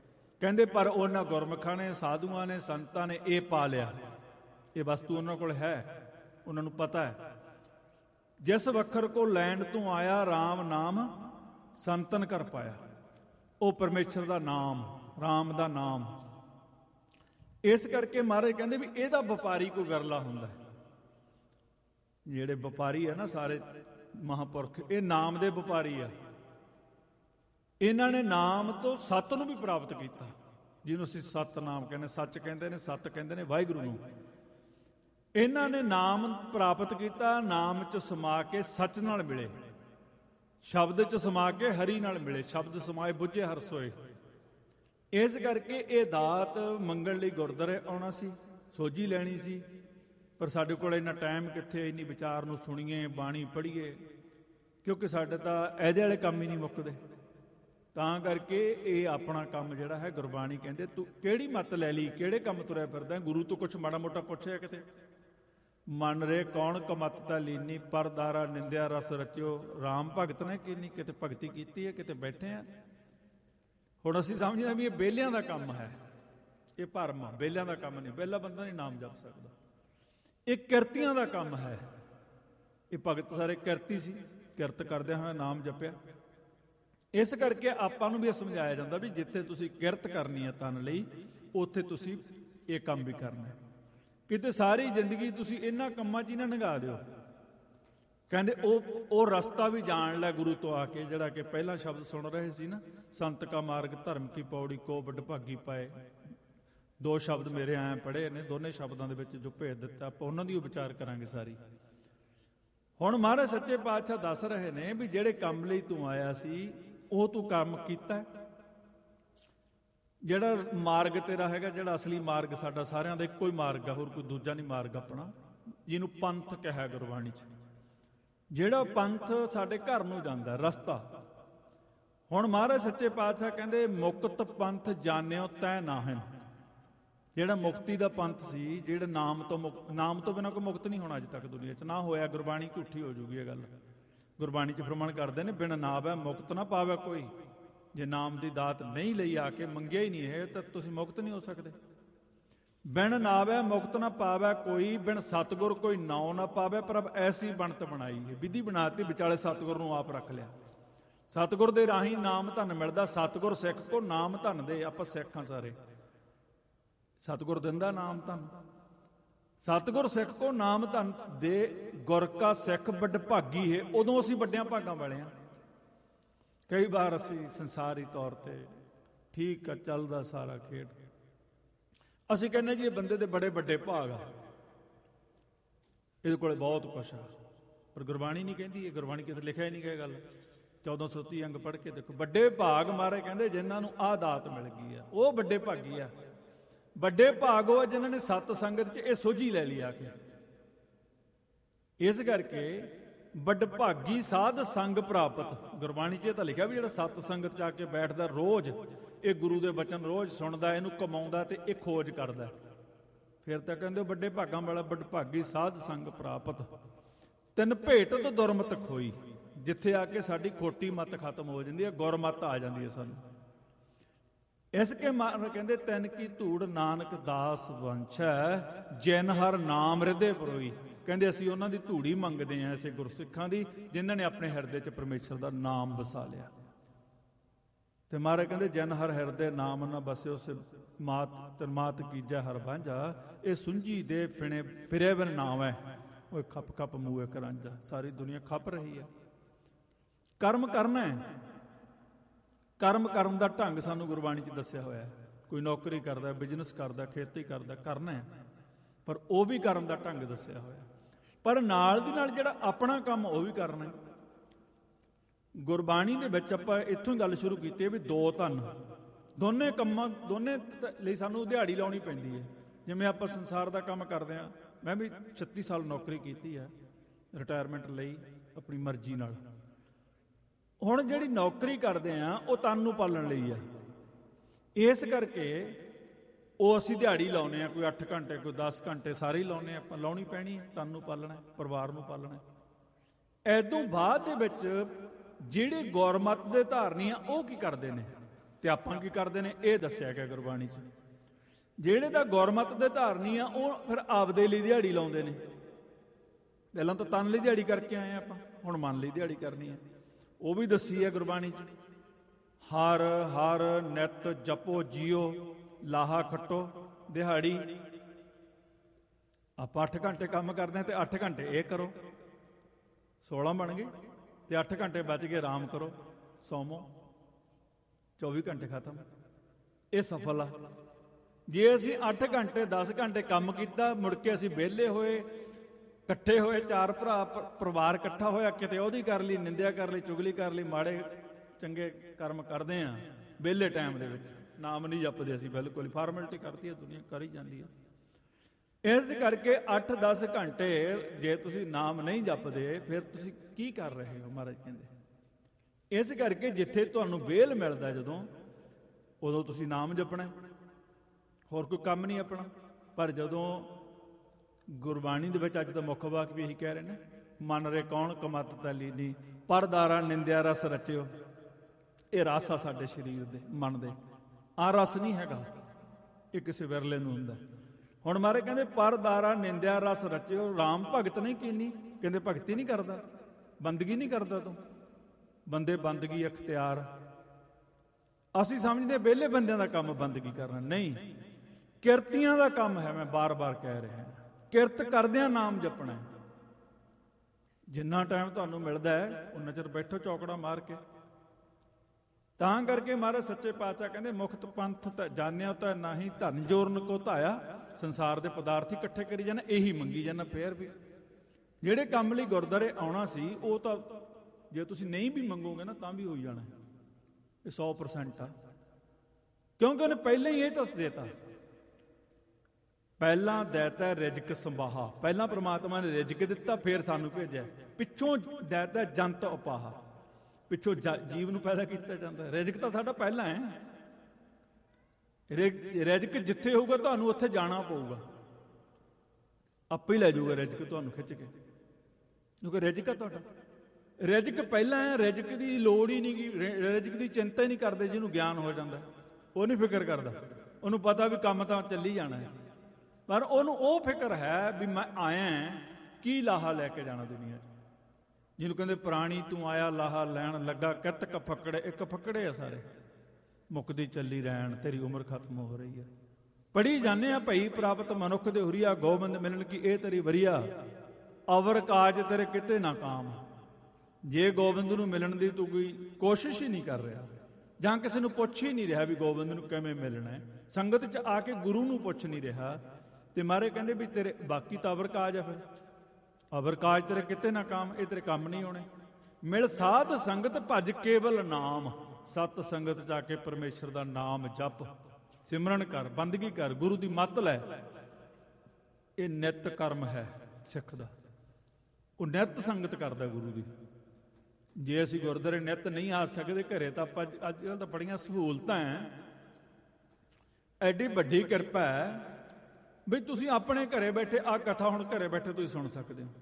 Speaker 1: ਕਹਿੰਦੇ ਪਰ ਉਹਨਾਂ ਗੁਰਮੁਖਾਂ ਨੇ, ਸਾਧੂਆਂ ਨੇ, ਸੰਤਾਂ ਨੇ ਇਹ ਪਾ ਲਿਆ, ਇਹ ਵਸਤੂ ਉਹਨਾਂ ਕੋਲ ਹੈ, ਉਹਨਾਂ ਨੂੰ ਪਤਾ ਹੈ। ਜਿਸ ਵਖਰ ਕੋ ਲੈਣ ਤੋਂ ਆਇਆ RAM ਨਾਮ ਸੰਤਨ ਕਰ ਪਾਇਆ, ਉਹ ਪਰਮੇਸ਼ਰ ਦਾ ਨਾਮ, RAM ਦਾ ਨਾਮ। ਇਸ ਕਰਕੇ ਮਹਾਰਾਜ ਕਹਿੰਦੇ ਵੀ ਇਹਦਾ ਵਪਾਰੀ ਕੋਈ ਵਿਰਲਾ ਹੁੰਦਾ। ਜਿਹੜੇ ਵਪਾਰੀ ਆ ਨਾ ਸਾਰੇ ਮਹਾਂਪੁਰਖ, ਇਹ ਨਾਮ ਦੇ ਵਪਾਰੀ ਆ। ਇਹਨਾਂ ਨੇ ਨਾਮ ਤੋਂ ਸੱਤ ਨੂੰ ਵੀ ਪ੍ਰਾਪਤ ਕੀਤਾ, ਜਿਹਨੂੰ ਅਸੀਂ ਸੱਤ ਨਾਮ ਕਹਿੰਦੇ, ਸੱਚ ਕਹਿੰਦੇ ਨੇ, ਸੱਤ ਕਹਿੰਦੇ ਨੇ ਵਾਹਿਗੁਰੂ ਨੂੰ। ਇਹਨਾਂ ਨੇ ਨਾਮ ਪ੍ਰਾਪਤ ਕੀਤਾ, ਨਾਮ 'ਚ ਸਮਾ ਕੇ ਸੱਚ ਨਾਲ ਮਿਲੇ, ਸ਼ਬਦ 'ਚ ਸਮਾ ਕੇ ਹਰੀ ਨਾਲ ਮਿਲੇ। ਸ਼ਬਦ ਸਮਾਏ ਬੁੱਝੇ ਹਰ ਸੋਏ। ਇਸ ਕਰਕੇ ਇਹ ਦਾਤ ਮੰਗਣ ਲਈ ਗੁਰਦੁਆਰੇ ਆਉਣਾ ਸੀ, ਸੋਝੀ ਲੈਣੀ ਸੀ। ਪਰ ਸਾਡੇ ਕੋਲ ਇੰਨਾ ਟਾਈਮ ਕਿੱਥੇ, ਇੰਨੀ ਵਿਚਾਰ ਨੂੰ ਸੁਣੀਏ, ਬਾਣੀ ਪੜ੍ਹੀਏ, ਕਿਉਂਕਿ ਸਾਡੇ ਤਾਂ ਇਹਦੇ ਵਾਲੇ ਕੰਮ ਹੀ ਨਹੀਂ ਮੁੱਕਦੇ। ਤਾਂ ਕਰਕੇ ਇਹ ਆਪਣਾ ਕੰਮ ਜਿਹੜਾ ਹੈ, ਗੁਰਬਾਣੀ ਕਹਿੰਦੇ ਤੂੰ ਕਿਹੜੀ ਮੱਤ ਲੈ ਲਈ, ਕਿਹੜੇ ਕੰਮ ਤੁਰਿਆ ਫਿਰਦਾ, ਗੁਰੂ ਤੋਂ ਕੁਛ ਮਾੜਾ ਮੋਟਾ ਪੁੱਛਿਆ ਕਿਤੇ? ਮਨ ਰੇ ਕੌਣ ਕਮਤ ਤਾਂ ਲੀਨੀ, ਪਰਦਾਰਾ ਨਿੰਦਿਆ ਰਸ ਰਚਿਓ, ਰਾਮ ਭਗਤ ਨੇ ਕੀਨੀ। ਕਿਤੇ ਭਗਤੀ ਕੀਤੀ ਹੈ, ਕਿਤੇ ਬੈਠੇ ਆ। ਹੁਣ ਅਸੀਂ ਸਮਝਦੇ ਵੀ ਇਹ ਵਿਹਲਿਆਂ ਦਾ ਕੰਮ ਹੈ, ਇਹ ਭਰਮ ਆ, ਵਿਹਲਿਆਂ ਦਾ ਕੰਮ ਨਹੀਂ। ਵਿਹਲਾ ਬੰਦਾ ਨਹੀਂ ਨਾਮ ਜਪ ਸਕਦਾ, ਇਹ ਕਿਰਤੀਆਂ ਦਾ ਕੰਮ ਹੈ। ਇਹ ਭਗਤ ਸਾਰੇ ਕਿਰਤੀ ਸੀ, ਕਿਰਤ ਕਰਦਿਆਂ ਹੋਇਆ ਨਾਮ ਜਪਿਆ। ਇਸ ਕਰਕੇ ਆਪਾਂ ਨੂੰ ਵੀ ਇਹ ਸਮਝਾਇਆ ਜਾਂਦਾ ਵੀ ਜਿੱਥੇ ਤੁਸੀਂ ਕਿਰਤ ਕਰਨੀ ਹੈ ਤਨ ਲਈ, ਉੱਥੇ ਤੁਸੀਂ ਇਹ ਕੰਮ ਵੀ ਕਰਨਾ। ਕਿਤੇ ਸਾਰੀ ਜ਼ਿੰਦਗੀ ਤੁਸੀਂ ਇਹਨਾਂ ਕੰਮਾਂ 'ਚ ਹੀ ਨਾ ਲੰਘਾ ਦਿਓ। ਕਹਿੰਦੇ ਉਹ ਉਹ ਰਸਤਾ ਵੀ ਜਾਣ ਲੈ ਗੁਰੂ ਤੋਂ ਆ ਕੇ, ਜਿਹੜਾ ਕਿ ਪਹਿਲਾਂ ਸ਼ਬਦ ਸੁਣ ਰਹੇ ਸੀ ਨਾ, ਸੰਤ ਕਾ ਮਾਰਗ ਧਰਮ ਕੀ ਪੌੜੀ ਕੋ ਵੱਡ ਭਾਗੀ ਪਾਏ। ਦੋ ਸ਼ਬਦ ਮੇਰੇ ਐਂ ਪੜ੍ਹੇ ਨੇ, ਦੋਨੇ ਸ਼ਬਦਾਂ ਦੇ ਵਿੱਚ ਜੋ ਭੇਦ ਦਿੱਤਾ, ਆਪਾਂ ਉਹਨਾਂ ਦੀ ਉਹ ਵਿਚਾਰ ਕਰਾਂਗੇ ਸਾਰੀ। ਹੁਣ ਮਹਾਰਾਜ ਸੱਚੇ ਪਾਤਸ਼ਾਹ ਦੱਸ ਰਹੇ ਨੇ ਵੀ ਜਿਹੜੇ ਕੰਮ ਲਈ ਤੂੰ ਆਇਆ ਸੀ ਉਹ ਤੂੰ ਕੰਮ ਕੀਤਾ। ਜਿਹੜਾ ਮਾਰਗ ਤੇਰਾ ਹੈਗਾ, ਜਿਹੜਾ ਅਸਲੀ ਮਾਰਗ ਸਾਡਾ ਸਾਰਿਆਂ ਦਾ ਇੱਕੋ ਹੀ ਮਾਰਗ ਆ, ਹੋਰ ਕੋਈ ਦੂਜਾ ਨਹੀਂ ਮਾਰਗ ਆਪਣਾ, ਜਿਹਨੂੰ ਪੰਥ ਕਿਹਾ ਗੁਰਬਾਣੀ 'ਚ। ਜਿਹੜਾ ਪੰਥ ਸਾਡੇ ਘਰ ਨੂੰ ਜਾਂਦਾ ਰਸਤਾ। ਹੁਣ ਮਹਾਰਾਜ ਸੱਚੇ ਪਾਤਸ਼ਾਹ ਕਹਿੰਦੇ ਮੁਕਤ ਪੰਥ ਜਾਣਿਓ ਤੈ ਨਾਹਨ। ਜਿਹੜਾ ਮੁਕਤੀ ਦਾ ਪੰਥ ਸੀ, ਜਿਹੜਾ ਨਾਮ ਤੋਂ ਮੁਕ ਨਾਮ ਤੋਂ ਬਿਨਾਂ ਕੋਈ ਮੁਕਤ ਨਹੀਂ ਹੋਣਾ ਅੱਜ ਤੱਕ ਦੁਨੀਆ 'ਚ, ਨਾ ਹੋਇਆ। ਗੁਰਬਾਣੀ ਝੂਠੀ ਹੋ ਜੂਗੀ ਇਹ ਗੱਲ। ਗੁਰਬਾਣੀ 'ਚ ਫਰਮਾਨ ਕਰਦੇ ਨੇ ਬਿਨ ਨਾਮ ਹੈ ਮੁਕਤ ਨਾ ਪਾਵੇ ਕੋਈ। ਜੇ ਨਾਮ ਦੀ ਦਾਤ ਨਹੀਂ ਲਈ ਆ ਕੇ, ਮੰਗਿਆ ਹੀ ਨਹੀਂ ਹੈ, ਤਾਂ ਤੁਸੀਂ ਮੁਕਤ ਨਹੀਂ ਹੋ ਸਕਦੇ। ਬਿਨ ਨਾਵੇ ਮੁਕਤ ਨਾ ਪਾਵੇ ਕੋਈ, ਬਿਨ ਸਤਿਗੁਰ ਕੋਈ ਨਾਉ ਨਾ ਪਾਵੇ। ਪ੍ਰਭ ਐਸੀ ਬਣਤ ਬਣਾਈ ਹੈ, ਵਿਧੀ ਬਣਾਤੀ, ਵਿਚਾਲੇ ਸਤਿਗੁਰ ਨੂੰ ਆਪ ਰੱਖ ਲਿਆ। ਸਤਿਗੁਰ ਦੇ ਰਾਹੀਂ ਨਾਮ ਧਨ ਮਿਲਦਾ। ਸਤਿਗੁਰ ਸਿੱਖ ਕੋ ਨਾਮ ਧਨ ਦੇ। ਆਪਾਂ ਸਿੱਖ ਹਾਂ ਸਾਰੇ, ਸਤਿਗੁਰ ਦਿੰਦਾ ਨਾਮ ਧਨ। ਸਤਿਗੁਰ ਸਿੱਖ ਕੋ ਨਾਮ ਧਨ ਦੇ, ਗੁਰ ਕਾ ਸਿੱਖ ਵੱਡ ਭਾਗੀ ਹੈ। ਉਦੋਂ ਅਸੀਂ ਵੱਡਿਆਂ ਭਾਗਾਂ ਵਾਲੇ ਹਾਂ। ਕਈ ਵਾਰ ਅਸੀਂ ਸੰਸਾਰੀ ਤੌਰ ਤੇ ਠੀਕ ਆ, ਚੱਲਦਾ ਸਾਰਾ ਖੇਡ, ਅਸੀਂ ਕਹਿੰਦੇ ਜੀ ਇਹ ਬੰਦੇ ਦੇ ਬੜੇ ਵੱਡੇ ਭਾਗ ਆ, ਇਹਦੇ ਕੋਲੇ ਬਹੁਤ ਕੁਛ ਆ। ਪਰ ਗੁਰਬਾਣੀ ਨਹੀਂ ਕਹਿੰਦੀ, ਇਹ ਗੁਰਬਾਣੀ ਕਿਤੇ ਲਿਖਿਆ ਹੀ ਨਹੀਂ ਗਿਆ ਗੱਲ। ਚੌਦਾਂ ਸੌ ਤੀਹ ਅੰਗ ਪੜ੍ਹ ਕੇ ਦੇਖੋ। ਵੱਡੇ ਭਾਗ ਮਾਰੇ ਕਹਿੰਦੇ ਜਿਨ੍ਹਾਂ ਨੂੰ ਆਹ ਦਾਤ ਮਿਲ ਗਈ ਆ, ਉਹ ਵੱਡੇ ਭਾਗੀ ਆ। ਵੱਡੇ ਭਾਗ ਉਹ ਜਿਨ੍ਹਾਂ ਨੇ ਸਤ ਸੰਗਤ 'ਚ ਇਹ ਸੋਝੀ ਲੈ ਲਈ ਆ ਕੇ। ਇਸ ਕਰਕੇ ਵੱਡ ਭਾਗੀ ਸਾਧ ਸੰਗ ਪ੍ਰਾਪਤ। ਗੁਰਬਾਣੀ 'ਚ ਇਹ ਤਾਂ ਲਿਖਿਆ ਵੀ ਜਿਹੜਾ ਸਤ ਸੰਗਤ 'ਚ ਆ ਕੇ ਬੈਠਦਾ, ਰੋਜ਼ ਇਹ ਗੁਰੂ ਦੇ ਬਚਨ ਰੋਜ਼ ਸੁਣਦਾ, ਇਹਨੂੰ ਕਮਾਉਂਦਾ ਤੇ ਇਹ ਖੋਜ ਕਰਦਾ, ਫਿਰ ਤਾਂ ਕਹਿੰਦੇ ਵੱਡੇ ਭਾਗਾਂ ਵਾਲਾ ਵੱਡ ਭਾਗੀ ਸਾਧ ਸੰਗ ਪ੍ਰਾਪਤ। ਤਿੰਨ ਭੇਟ ਤੋਂ ਦੁਰਮਤ ਖੋਈ। ਜਿੱਥੇ ਆ ਕੇ ਸਾਡੀ ਖੋਟੀ ਮੱਤ ਖਤਮ ਹੋ ਜਾਂਦੀ ਹੈ, ਗੁਰਮੱਤ ਆ ਜਾਂਦੀ ਹੈ ਸਾਨੂੰ। ਇਸ ਕੇ ਮਾਨ ਕਹਿੰਦੇ ਤਿੰਨ ਕੀ ਧੂੜ ਨਾਨਕ ਦਾਸ ਵੰਸ਼ੈ, ਜਿਨ ਹਰ ਨਾਮ ਹਿਰਦੇ ਪਰੋਈ। ਕਹਿੰਦੇ ਅਸੀਂ ਉਹਨਾਂ ਦੀ ਧੂੜੀ ਮੰਗਦੇ ਹਾਂ, ਐਸੇ ਗੁਰਸਿੱਖਾਂ ਦੀ ਜਿਨ੍ਹਾਂ ਨੇ ਆਪਣੇ ਹਿਰਦੇ 'ਚ ਪਰਮੇਸ਼ਰ ਦਾ ਨਾਮ ਵਸਾ ਲਿਆ। ਤੇ ਮਹਾਰਾਜ ਕਹਿੰਦੇ ਜਨ ਹਰ ਹਿਰਦੇ ਨਾਮ ਨਾ ਬਸਿਓ ਸੇ ਮਾਤ ਤਰਮਾਤ ਕੀਜੈ ਹਰ ਵਾਂਝਾ। ਇਹ ਸੁੰਝੀ ਦੇ ਫਿਣੇ ਫਿਰੇ ਬਿਨ ਨਾਮ ਹੈ, ਉਹ ਖੱਪ ਖੱਪ ਮੂਏ ਕਰਾਂਝਾ। ਸਾਰੀ ਦੁਨੀਆ ਖੱਪ ਰਹੀ ਹੈ। ਕਰਮ ਕਰਨਾ ਹੈ, ਕਰਮ ਕਰਨ ਦਾ ਢੰਗ ਸਾਨੂੰ ਗੁਰਬਾਣੀ 'ਚ ਦੱਸਿਆ ਹੋਇਆ ਹੈ। ਕੋਈ ਨੌਕਰੀ ਕਰਦਾ, ਬਿਜ਼ਨਸ ਕਰਦਾ, ਖੇਤੀ ਕਰਦਾ, ਕਰਨਾ ਹੈ, ਪਰ ਉਹ ਵੀ ਕਰਨ ਦਾ ਢੰਗ ਦੱਸਿਆ ਹੋਇਆ। ਪਰ ਨਾਲ ਦੀ ਨਾਲ ਜਿਹੜਾ ਆਪਣਾ ਕੰਮ ਉਹ ਵੀ ਕਰਨਾ। ਗੁਰਬਾਣੀ ਦੇ ਵਿੱਚ ਆਪਾਂ ਇੱਥੋਂ ਹੀ ਗੱਲ ਸ਼ੁਰੂ ਕੀਤੀ ਹੈ ਵੀ ਦੋ ਧਨ, ਦੋਨੇ ਕੰਮਾਂ ਦੋਨੇ ਲਈ ਸਾਨੂੰ ਦਿਹਾੜੀ ਲਾਉਣੀ ਪੈਂਦੀ ਹੈ। ਜਿਵੇਂ ਆਪਾਂ ਸੰਸਾਰ ਦਾ ਕੰਮ ਕਰਦੇ ਹਾਂ, ਮੈਂ ਵੀ ਛੱਤੀ ਸਾਲ ਨੌਕਰੀ ਕੀਤੀ ਹੈ ਰਿਟਾਇਰਮੈਂਟ ਲਈ ਆਪਣੀ ਮਰਜ਼ੀ ਨਾਲ। ਹੁਣ ਜਿਹੜੀ ਨੌਕਰੀ ਕਰਦੇ ਆ ਉਹ ਤਨ ਨੂੰ ਪਾਲਣ ਲਈ ਆ। ਇਸ ਕਰਕੇ ਉਹ ਅਸੀਂ ਦਿਹਾੜੀ ਲਾਉਂਦੇ ਆ, ਕੋਈ ਅੱਠ ਘੰਟੇ, ਕੋਈ ਦਸ ਘੰਟੇ, ਸਾਰੇ ਹੀ ਲਾਉਂਦੇ ਆਪਾਂ। ਲਾਉਣੀ ਪੈਣੀ ਹੈ, ਤਨ ਨੂੰ ਪਾਲਣਾ, ਪਰਿਵਾਰ ਨੂੰ ਪਾਲਣਾ। ਐਦੋਂ ਬਾਅਦ ਦੇ ਵਿੱਚ ਜਿਹੜੇ ਗੁਰਮਤਿ ਦੇ ਧਾਰਨੀ ਆ ਉਹ ਕੀ ਕਰਦੇ ਨੇ? ਤੇ ਆਪਾਂ ਕੀ ਕਰਦੇ ਨੇ ਇਹ ਦੱਸਿਆ ਗਿਆ ਗੁਰਬਾਣੀ 'ਚ। ਜਿਹੜੇ ਤਾਂ ਗੁਰਮਤ ਦੇ ਧਾਰਨੀ ਆ ਉਹ ਫਿਰ ਆਪਦੇ ਲਈ ਦਿਹਾੜੀ ਲਾਉਂਦੇ ਨੇ। ਪਹਿਲਾਂ ਤਾਂ ਤਨ ਲਈ ਦਿਹਾੜੀ ਕਰਕੇ ਆਏ ਆਪਾਂ, ਹੁਣ ਮਨ ਲਈ ਦਿਹਾੜੀ ਕਰਨੀ ਹੈ। ਉਹ ਵੀ ਦੱਸੀ ਹੈ ਗੁਰਬਾਣੀ 'ਚ, ਹਰ ਹਰ ਨਿਤ ਜਪੋ ਜੀਓ ਲਾਹਾ ਖੱਟੋ ਦਿਹਾੜੀ। ਆਪਾਂ ਅੱਠ ਘੰਟੇ ਕੰਮ ਕਰਦੇ ਹਾਂ ਤੇ ਅੱਠ ਘੰਟੇ ਇਹ ਕਰੋ, ਸੋਲਾਂ ਬਣ ਗਏ, ਤੇ ਅੱਠ ਘੰਟੇ ਬਚ ਗਏ ਆਰਾਮ ਕਰੋ, ਸੌਮੋ, ਚੌਵੀ ਘੰਟੇ ਖਤਮ। ਇਹ ਸਫਲ ਆ। ਜੇ ਅਸੀਂ ਅੱਠ ਘੰਟੇ ਦਸ ਘੰਟੇ ਕੰਮ ਕੀਤਾ, ਮੁੜ ਕੇ ਅਸੀਂ ਵਿਹਲੇ ਹੋਏ, ਇਕੱਠੇ ਹੋਏ, ਚਾਰ ਭਰਾ ਪਰਿਵਾਰ ਇਕੱਠਾ ਹੋਇਆ, ਕਿਤੇ ਉਹਦੀ ਕਰ ਲਈ, ਨਿੰਦਿਆ ਕਰ ਲਈ, ਚੁਗਲੀ ਕਰ ਲਈ, ਮਾੜੇ ਚੰਗੇ ਕਰਮ ਕਰਦੇ ਆ ਵਿਹਲੇ ਟਾਈਮ ਦੇ ਵਿੱਚ, ਨਾਮ ਨਹੀਂ ਜਪਦੇ ਅਸੀਂ, ਬਿਲਕੁਲ ਫਾਰਮੈਲਿਟੀ ਕਰਦੀ ਹੈ ਦੁਨੀਆ, ਕਰੀ ਜਾਂਦੀ ਹੈ। ਇਸ ਕਰਕੇ ਅੱਠ ਦਸ ਘੰਟੇ ਜੇ ਤੁਸੀਂ ਨਾਮ ਨਹੀਂ ਜਪਦੇ ਫਿਰ ਤੁਸੀਂ ਕੀ ਕਰ ਰਹੇ ਹੋ, ਮਹਾਰਾਜ ਕਹਿੰਦੇ। ਇਸ ਕਰਕੇ ਜਿੱਥੇ ਤੁਹਾਨੂੰ ਵਿਹਲ ਮਿਲਦਾ ਜਦੋਂ, ਉਦੋਂ ਤੁਸੀਂ ਨਾਮ ਜਪਣਾ, ਹੋਰ ਕੋਈ ਕੰਮ ਨਹੀਂ ਆਪਣਾ। ਪਰ ਜਦੋਂ ਗੁਰਬਾਣੀ ਦੇ ਵਿੱਚ ਅੱਜ ਦਾ ਮੁੱਖ ਵਾਕ ਵੀ ਇਹੀ ਕਹਿ ਰਹੇ ਨੇ, ਮਨ ਰੇ ਕੌਣ ਕਮਤ ਤਲੀ ਨੀ ਪਰਦਾਰਾ ਨਿੰਦਿਆ ਰਸ ਰਚਿਓ। ਇਹ ਰਸ ਆ ਸਾਡੇ ਸਰੀਰ ਦੇ, ਮਨ ਦੇ, ਆਹ ਰਸ ਨਹੀਂ ਹੈਗਾ, ਇਹ ਕਿਸੇ ਵਿਰਲੇ ਨੂੰ ਹੁੰਦਾ। ਹੁਣ ਮਾਰੇ ਕਹਿੰਦੇ ਪਰਦਾਰਾ ਨਿੰਦਿਆ ਰਸ ਰਚਿਓ, ਰਾਮ ਭਗਤ ਨਹੀਂ ਕੀਨੀ, ਕਹਿੰਦੇ ਭਗਤੀ ਨਹੀਂ ਕਰਦਾ, ਬੰਦਗੀ ਨਹੀਂ ਕਰਦਾ ਤੂੰ। ਬੰਦੇ ਬੰਦਗੀ ਅਖਤਿਆਰ, ਅਸੀਂ ਸਮਝਦੇ ਵਿਹਲੇ ਬੰਦਿਆਂ ਦਾ ਕੰਮ ਬੰਦਗੀ ਕਰਨਾ, ਨਹੀਂ, ਕਿਰਤੀਆਂ ਦਾ ਕੰਮ ਹੈ। ਮੈਂ ਬਾਰ-ਬਾਰ ਕਹਿ ਰਿਹਾ, ਕਿਰਤ ਕਰਦਿਆਂ ਨਾਮ ਜਪਣਾ। ਜਿੰਨਾ ਟਾਈਮ ਤੁਹਾਨੂੰ ਮਿਲਦਾ ਹੈ ਉਨਾ ਚਿਰ ਬੈਠੋ ਚੌਕੜਾ ਮਾਰ ਕੇ। ਤਾਂ ਕਰਕੇ ਮਹਾਰਾਜ ਸੱਚੇ ਪਾਤਸ਼ਾਹ ਕਹਿੰਦੇ ਮੁਕਤ ਪੰਥ ਤਾਂ ਜਾਣਿਆ ਤਾਂ ਨਾਹੀਂ, ਧਨ ਜੋਰਨ ਕੋ ਧਾਇਆ। ਸੰਸਾਰ ਦੇ ਪਦਾਰਥ ਹੀ ਇਕੱਠੇ ਕਰੀ ਜਾਣਾ, ਇਹੀ ਮੰਗੀ ਜਾਣਾ। ਫੇਰ ਵੀ ਜਿਹੜੇ ਕੰਮ ਲਈ ਗੁਰਦੁਆਰੇ ਆਉਣਾ ਸੀ ਉਹ ਤਾਂ ਜੇ ਤੁਸੀਂ ਨਹੀਂ ਵੀ ਮੰਗੋਗੇ ਨਾ ਤਾਂ ਵੀ ਹੋ ਜਾਣਾ। ਇਹ ਸੌ ਪਰਸੈਂਟ ਆ, ਕਿਉਂਕਿ ਉਹਨੇ ਪਹਿਲਾਂ ਹੀ ਇਹ ਦੱਸ ਦੇਤਾ, ਪਹਿਲਾਂ ਦੈਤਾ ਰਿਜਕ ਸੰਬਾਹਾ। ਪਹਿਲਾਂ ਪ੍ਰਮਾਤਮਾ ਨੇ ਰਿਜਕ ਦਿੱਤਾ, ਫੇਰ ਸਾਨੂੰ ਭੇਜਿਆ। ਪਿੱਛੋਂ ਦੈਤਾ ਜੰਤ ਉਪਾਹਾ, ਪਿੱਛੋਂ ਜੀਵ ਨੂੰ ਪੈਦਾ ਕੀਤਾ ਜਾਂਦਾ। ਰਿਜਕ ਤਾਂ ਸਾਡਾ ਪਹਿਲਾਂ ਹੈ। ਰਿਜਕ ਜਿੱਥੇ ਹੋਊਗਾ ਤੁਹਾਨੂੰ ਉੱਥੇ ਜਾਣਾ ਪਊਗਾ, ਆਪੇ ਹੀ ਲੈ ਜਾਊਗਾ ਰਿਜਕ ਤੁਹਾਨੂੰ ਖਿੱਚ ਕੇ, ਕਿਉਂਕਿ ਰਿਜਕ ਆ ਤੁਹਾਡਾ। ਰਿਜਕ ਪਹਿਲਾਂ ਹੈ, ਰਿਜਕ ਦੀ ਲੋੜ ਹੀ ਨਹੀਂ ਗੀ, ਰਿਜਕ ਦੀ ਚਿੰਤਾ ਹੀ ਨਹੀਂ ਕਰਦੇ। ਜਿਹਨੂੰ ਗਿਆਨ ਹੋ ਜਾਂਦਾ ਉਹ ਨਹੀਂ ਫਿਕਰ ਕਰਦਾ, ਉਹਨੂੰ ਪਤਾ ਵੀ ਕੰਮ ਤਾਂ ਚੱਲੀ ਜਾਣਾ ਹੈ। ਪਰ ਉਹਨੂੰ ਉਹ ਫਿਕਰ ਹੈ ਵੀ ਮੈਂ ਆਇਆ ਕੀ ਲਾਹਾ ਲੈ ਕੇ ਜਾਣਾ ਦੁਨੀਆ 'ਚ। ਜਿਹਨੂੰ ਕਹਿੰਦੇ ਪ੍ਰਾਣੀ ਤੂੰ ਆਇਆ ਲਾਹਾ ਲੈਣ ਲੱਗਾ, ਕਿਤ ਕ ਫੱਕੜੇ, ਇੱਕ ਫੱਕੜੇ ਆ ਸਾਰੇ, ਮੁੱਕਦੀ ਚੱਲੀ ਰਹਿਣ, ਤੇਰੀ ਉਮਰ ਖਤਮ ਹੋ ਰਹੀ ਹੈ। ਪੜ੍ਹੀ ਜਾਂਦੇ ਆ ਭਈ ਪ੍ਰਾਪਤ ਮਨੁੱਖ ਦੇ ਹੁਰੀਆ, ਗੋਬਿੰਦ ਮਿਲਣ ਕੀ ਇਹ ਤੇਰੀ ਵਰੀਆ, ਅਵਰ ਕਾਜ ਤੇਰੇ ਕਿਤੇ ਨਾ ਕਾਮ। ਜੇ ਗੋਬਿੰਦ ਨੂੰ ਮਿਲਣ ਦੀ ਤੂੰ ਕੋਈ ਕੋਸ਼ਿਸ਼ ਹੀ ਨਹੀਂ ਕਰ ਰਿਹਾ, ਜਾਂ ਕਿਸੇ ਨੂੰ ਪੁੱਛ ਹੀ ਨਹੀਂ ਰਿਹਾ ਵੀ ਗੋਬਿੰਦ ਨੂੰ ਕਿਵੇਂ ਮਿਲਣਾ ਹੈ, ਸੰਗਤ 'ਚ ਆ ਕੇ ਗੁਰੂ ਨੂੰ ਪੁੱਛ ਨਹੀਂ ਰਿਹਾ, ਤੇ ਮਾਰੇ ਕਹਿੰਦੇ ਵੀ ਤੇਰੇ ਬਾਕੀ ਤਾਂ ਅਵਰ ਕਾਜ ਆ। ਫਿਰ ਅਵਰ ਕਾਜ ਤੇਰੇ ਕਿਤੇ ਨਾ ਕਾਮ, ਇਹ ਤੇਰੇ ਕੰਮ ਨਹੀਂ ਆਉਣੇ। ਮਿਲ ਸਾਧ ਸੰਗਤ ਭਜ ਕੇਵਲ ਨਾਮ, ਸਤ ਸੰਗਤ 'ਚ ਆ ਕੇ ਪਰਮੇਸ਼ਰ ਦਾ ਨਾਮ ਜਪ, ਸਿਮਰਨ ਕਰ, ਬੰਦਗੀ ਕਰ, ਗੁਰੂ ਦੀ ਮੱਤ ਲੈ। ਇਹ ਨਿੱਤ ਕਰਮ ਹੈ ਸਿੱਖ ਦਾ, ਉਹ ਨਿੱਤ ਸੰਗਤ ਕਰਦਾ ਗੁਰੂ ਦੀ। ਜੇ ਅਸੀਂ ਗੁਰਦੁਆਰੇ ਨਿੱਤ ਨਹੀਂ ਆ ਸਕਦੇ, ਘਰੇ ਤਾਂ ਆਪਾਂ ਅੱਜ ਕੱਲ੍ਹ ਤਾਂ ਬੜੀਆਂ ਸਹੂਲਤਾਂ ਹੈ, ਐਡੀ ਵੱਡੀ ਕਿਰਪਾ ਹੈ ਵੀ ਤੁਸੀਂ ਆਪਣੇ ਘਰੇ ਬੈਠੇ ਆਹ ਕਥਾ ਹੁਣ ਘਰੇ ਬੈਠੇ ਤੁਸੀਂ ਸੁਣ ਸਕਦੇ ਹੋ।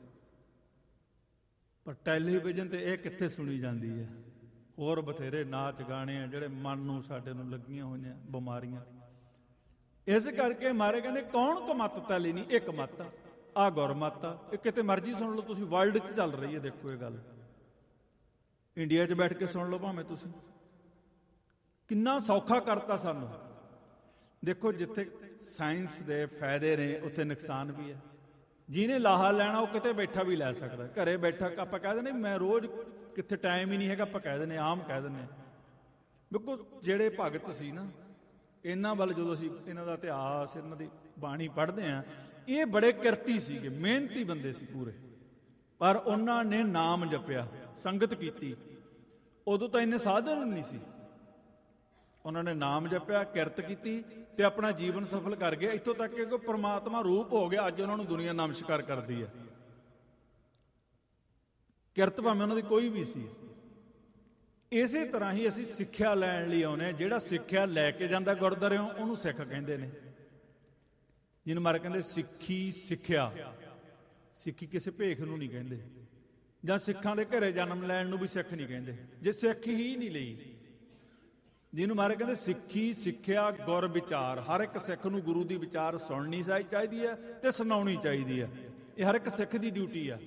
Speaker 1: ਪਰ ਟੈਲੀਵਿਜ਼ਨ ਤੇ ਇਹ ਕਿੱਥੇ ਸੁਣੀ ਜਾਂਦੀ ਹੈ। ਹੋਰ ਬਥੇਰੇ ਨਾਚ ਗਾਣੇ ਆ ਜਿਹੜੇ ਮਨ ਨੂੰ ਸਾਡੇ ਨੂੰ ਲੱਗੀਆਂ ਹੋਈਆਂ ਬਿਮਾਰੀਆਂ। ਇਸ ਕਰਕੇ ਮਾਰੇ ਕਹਿੰਦੇ ਕੌਣ ਕਮਤ ਤਲੀ ਨਹੀਂ, ਇੱਕ ਮੱਤ ਆ, ਆਹ ਗੁਰਮੱਤ ਆ। ਇਹ ਕਿਤੇ ਮਰਜ਼ੀ ਸੁਣ ਲਓ ਤੁਸੀਂ, ਵਰਲਡ 'ਚ ਚੱਲ ਰਹੀ ਹੈ। ਦੇਖੋ ਇਹ ਗੱਲ ਇੰਡੀਆ 'ਚ ਬੈਠ ਕੇ ਸੁਣ ਲਓ ਭਾਵੇਂ ਤੁਸੀਂ, ਕਿੰਨਾ ਸੌਖਾ ਕਰਤਾ ਸਾਨੂੰ। ਦੇਖੋ ਜਿੱਥੇ ਸਾਇੰਸ ਦੇ ਫਾਇਦੇ ਨੇ ਉੱਥੇ ਨੁਕਸਾਨ ਵੀ ਹੈ। ਜਿਹਨੇ ਲਾਹਾ ਲੈਣਾ ਉਹ ਕਿਤੇ ਬੈਠਾ ਵੀ ਲੈ ਸਕਦਾ। ਘਰੇ ਬੈਠਾ ਆਪਾਂ ਕਹਿ ਦਿੰਦੇ ਮੈਂ ਰੋਜ਼ ਕਿੱਥੇ ਟਾਈਮ ਹੀ ਨਹੀਂ ਹੈਗਾ, ਆਪਾਂ ਕਹਿ ਦਿੰਦੇ ਆਮ ਕਹਿ ਦਿੰਦੇ। ਬਿਲਕੁਲ ਜਿਹੜੇ ਭਗਤ ਸੀ ਨਾ, ਇਹਨਾਂ ਵੱਲ ਜਦੋਂ ਅਸੀਂ ਇਹਨਾਂ ਦਾ ਇਤਿਹਾਸ, ਇਹਨਾਂ ਦੀ ਬਾਣੀ ਪੜ੍ਹਦੇ ਹਾਂ, ਇਹ ਬੜੇ ਕਿਰਤੀ ਸੀਗੇ, ਮਿਹਨਤੀ ਬੰਦੇ ਸੀ ਪੂਰੇ। ਪਰ ਉਹਨਾਂ ਨੇ ਨਾਮ ਜਪਿਆ, ਸੰਗਤ ਕੀਤੀ। ਉਦੋਂ ਤਾਂ ਇੰਨੇ ਸਾਧਨ ਨਹੀਂ ਸੀ। ਉਹਨਾਂ ਨੇ ਨਾਮ ਜਪਿਆ, ਕਿਰਤ ਕੀਤੀ ਤੇ ਆਪਣਾ ਜੀਵਨ ਸਫਲ ਕਰ ਗਏ। ਇੱਥੋਂ ਤੱਕ ਕਿ ਪ੍ਰਮਾਤਮਾ ਰੂਪ ਹੋ ਗਿਆ। ਅੱਜ ਉਹਨਾਂ ਨੂੰ ਦੁਨੀਆ ਨਮਸਕਾਰ ਕਰਦੀ ਹੈ। ਕਿਰਤ ਭਾਵੇਂ ਉਹਨਾਂ ਦੀ ਕੋਈ ਵੀ ਸੀ। ਇਸੇ ਤਰ੍ਹਾਂ ਹੀ ਅਸੀਂ ਸਿੱਖਿਆ ਲੈਣ ਲਈ ਆਉਂਦੇ ਹਾਂ। ਜਿਹੜਾ ਸਿੱਖਿਆ ਲੈ ਕੇ ਜਾਂਦਾ ਗੁਰਦੁਆਰਿਓਂ ਉਹਨੂੰ ਸਿੱਖ ਕਹਿੰਦੇ ਨੇ। ਜਿਹਨੂੰ ਮਾਰੇ ਕਹਿੰਦੇ ਸਿੱਖੀ ਸਿੱਖਿਆ। ਸਿੱਖੀ ਕਿਸੇ ਭੇਖ ਨੂੰ ਨਹੀਂ ਕਹਿੰਦੇ, ਜਾਂ ਸਿੱਖਾਂ ਦੇ ਘਰੇ ਜਨਮ ਲੈਣ ਨੂੰ ਵੀ ਸਿੱਖ ਨਹੀਂ ਕਹਿੰਦੇ ਜੇ ਸਿੱਖ ਹੀ ਨਹੀਂ ਲਈ। ਜਿਹਨੂੰ ਮਹਾਰਾਜ ਕਹਿੰਦੇ ਸਿੱਖੀ ਸਿੱਖਿਆ ਗੁਰ ਵਿਚਾਰ। ਹਰ ਇੱਕ ਸਿੱਖ ਨੂੰ ਗੁਰੂ ਦੀ ਵਿਚਾਰ ਸੁਣਨੀ ਚਾਹੀਦੀ ਹੈ ਤੇ ਸੁਣਾਉਣੀ ਚਾਹੀਦੀ ਹੈ। ਇਹ ਹਰ ਇੱਕ ਸਿੱਖ ਦੀ ਡਿਊਟੀ ਆ।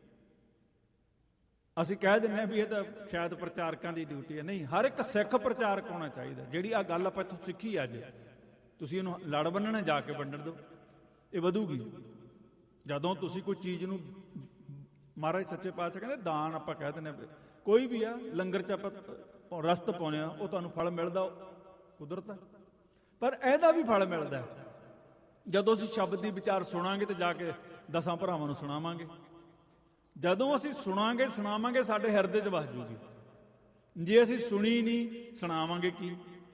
Speaker 1: ਅਸੀਂ ਕਹਿ ਦਿੰਦੇ ਹਾਂ ਵੀ ਇਹ ਤਾਂ ਸ਼ਾਇਦ ਪ੍ਰਚਾਰਕਾਂ ਦੀ ਡਿਊਟੀ ਹੈ। ਨਹੀਂ, ਹਰ ਇੱਕ ਸਿੱਖ ਪ੍ਰਚਾਰਕ ਹੋਣਾ ਚਾਹੀਦਾ। ਜਿਹੜੀ ਆ ਗੱਲ ਆਪਾਂ ਇੱਥੋਂ ਸਿੱਖੀ ਅੱਜ, ਤੁਸੀਂ ਇਹਨੂੰ ਲੜ ਬੰਨਣਾ, ਜਾ ਕੇ ਵੰਡਣ ਦਿਓ, ਇਹ ਵਧੂਗੀ। ਜਦੋਂ ਤੁਸੀਂ ਕੋਈ ਚੀਜ਼ ਨੂੰ, ਮਹਾਰਾਜ ਸੱਚੇ ਪਾਤਸ਼ਾਹ ਕਹਿੰਦੇ ਦਾਨ ਆਪਾਂ ਕਹਿ ਦਿੰਦੇ ਹਾਂ, ਕੋਈ ਵੀ ਆ, ਲੰਗਰ 'ਚ ਆਪਾਂ ਰਸਤ ਪਾਉਂਦੇ ਆ, ਉਹ ਤੁਹਾਨੂੰ ਫਲ ਮਿਲਦਾ, ਕੁਦਰਤ। ਪਰ ਇਹਦਾ ਵੀ ਫਲ ਮਿਲਦਾ ਜਦੋਂ ਅਸੀਂ ਸ਼ਬਦ ਦੀ ਵਿਚਾਰ ਸੁਣਾਂਗੇ ਤੇ ਜਾ ਕੇ ਦਸਾਂ ਭਰਾਵਾਂ ਨੂੰ ਸੁਣਾਵਾਂਗੇ। ਜਦੋਂ ਅਸੀਂ ਸੁਣਾਂਗੇ ਸੁਣਾਵਾਂਗੇ, ਸਾਡੇ ਹਿਰਦੇ 'ਚ ਵਸ ਜੂਗੀ। ਜੇ ਅਸੀਂ ਸੁਣੀ ਨਹੀਂ, ਸੁਣਾਵਾਂਗੇ ਕੀ?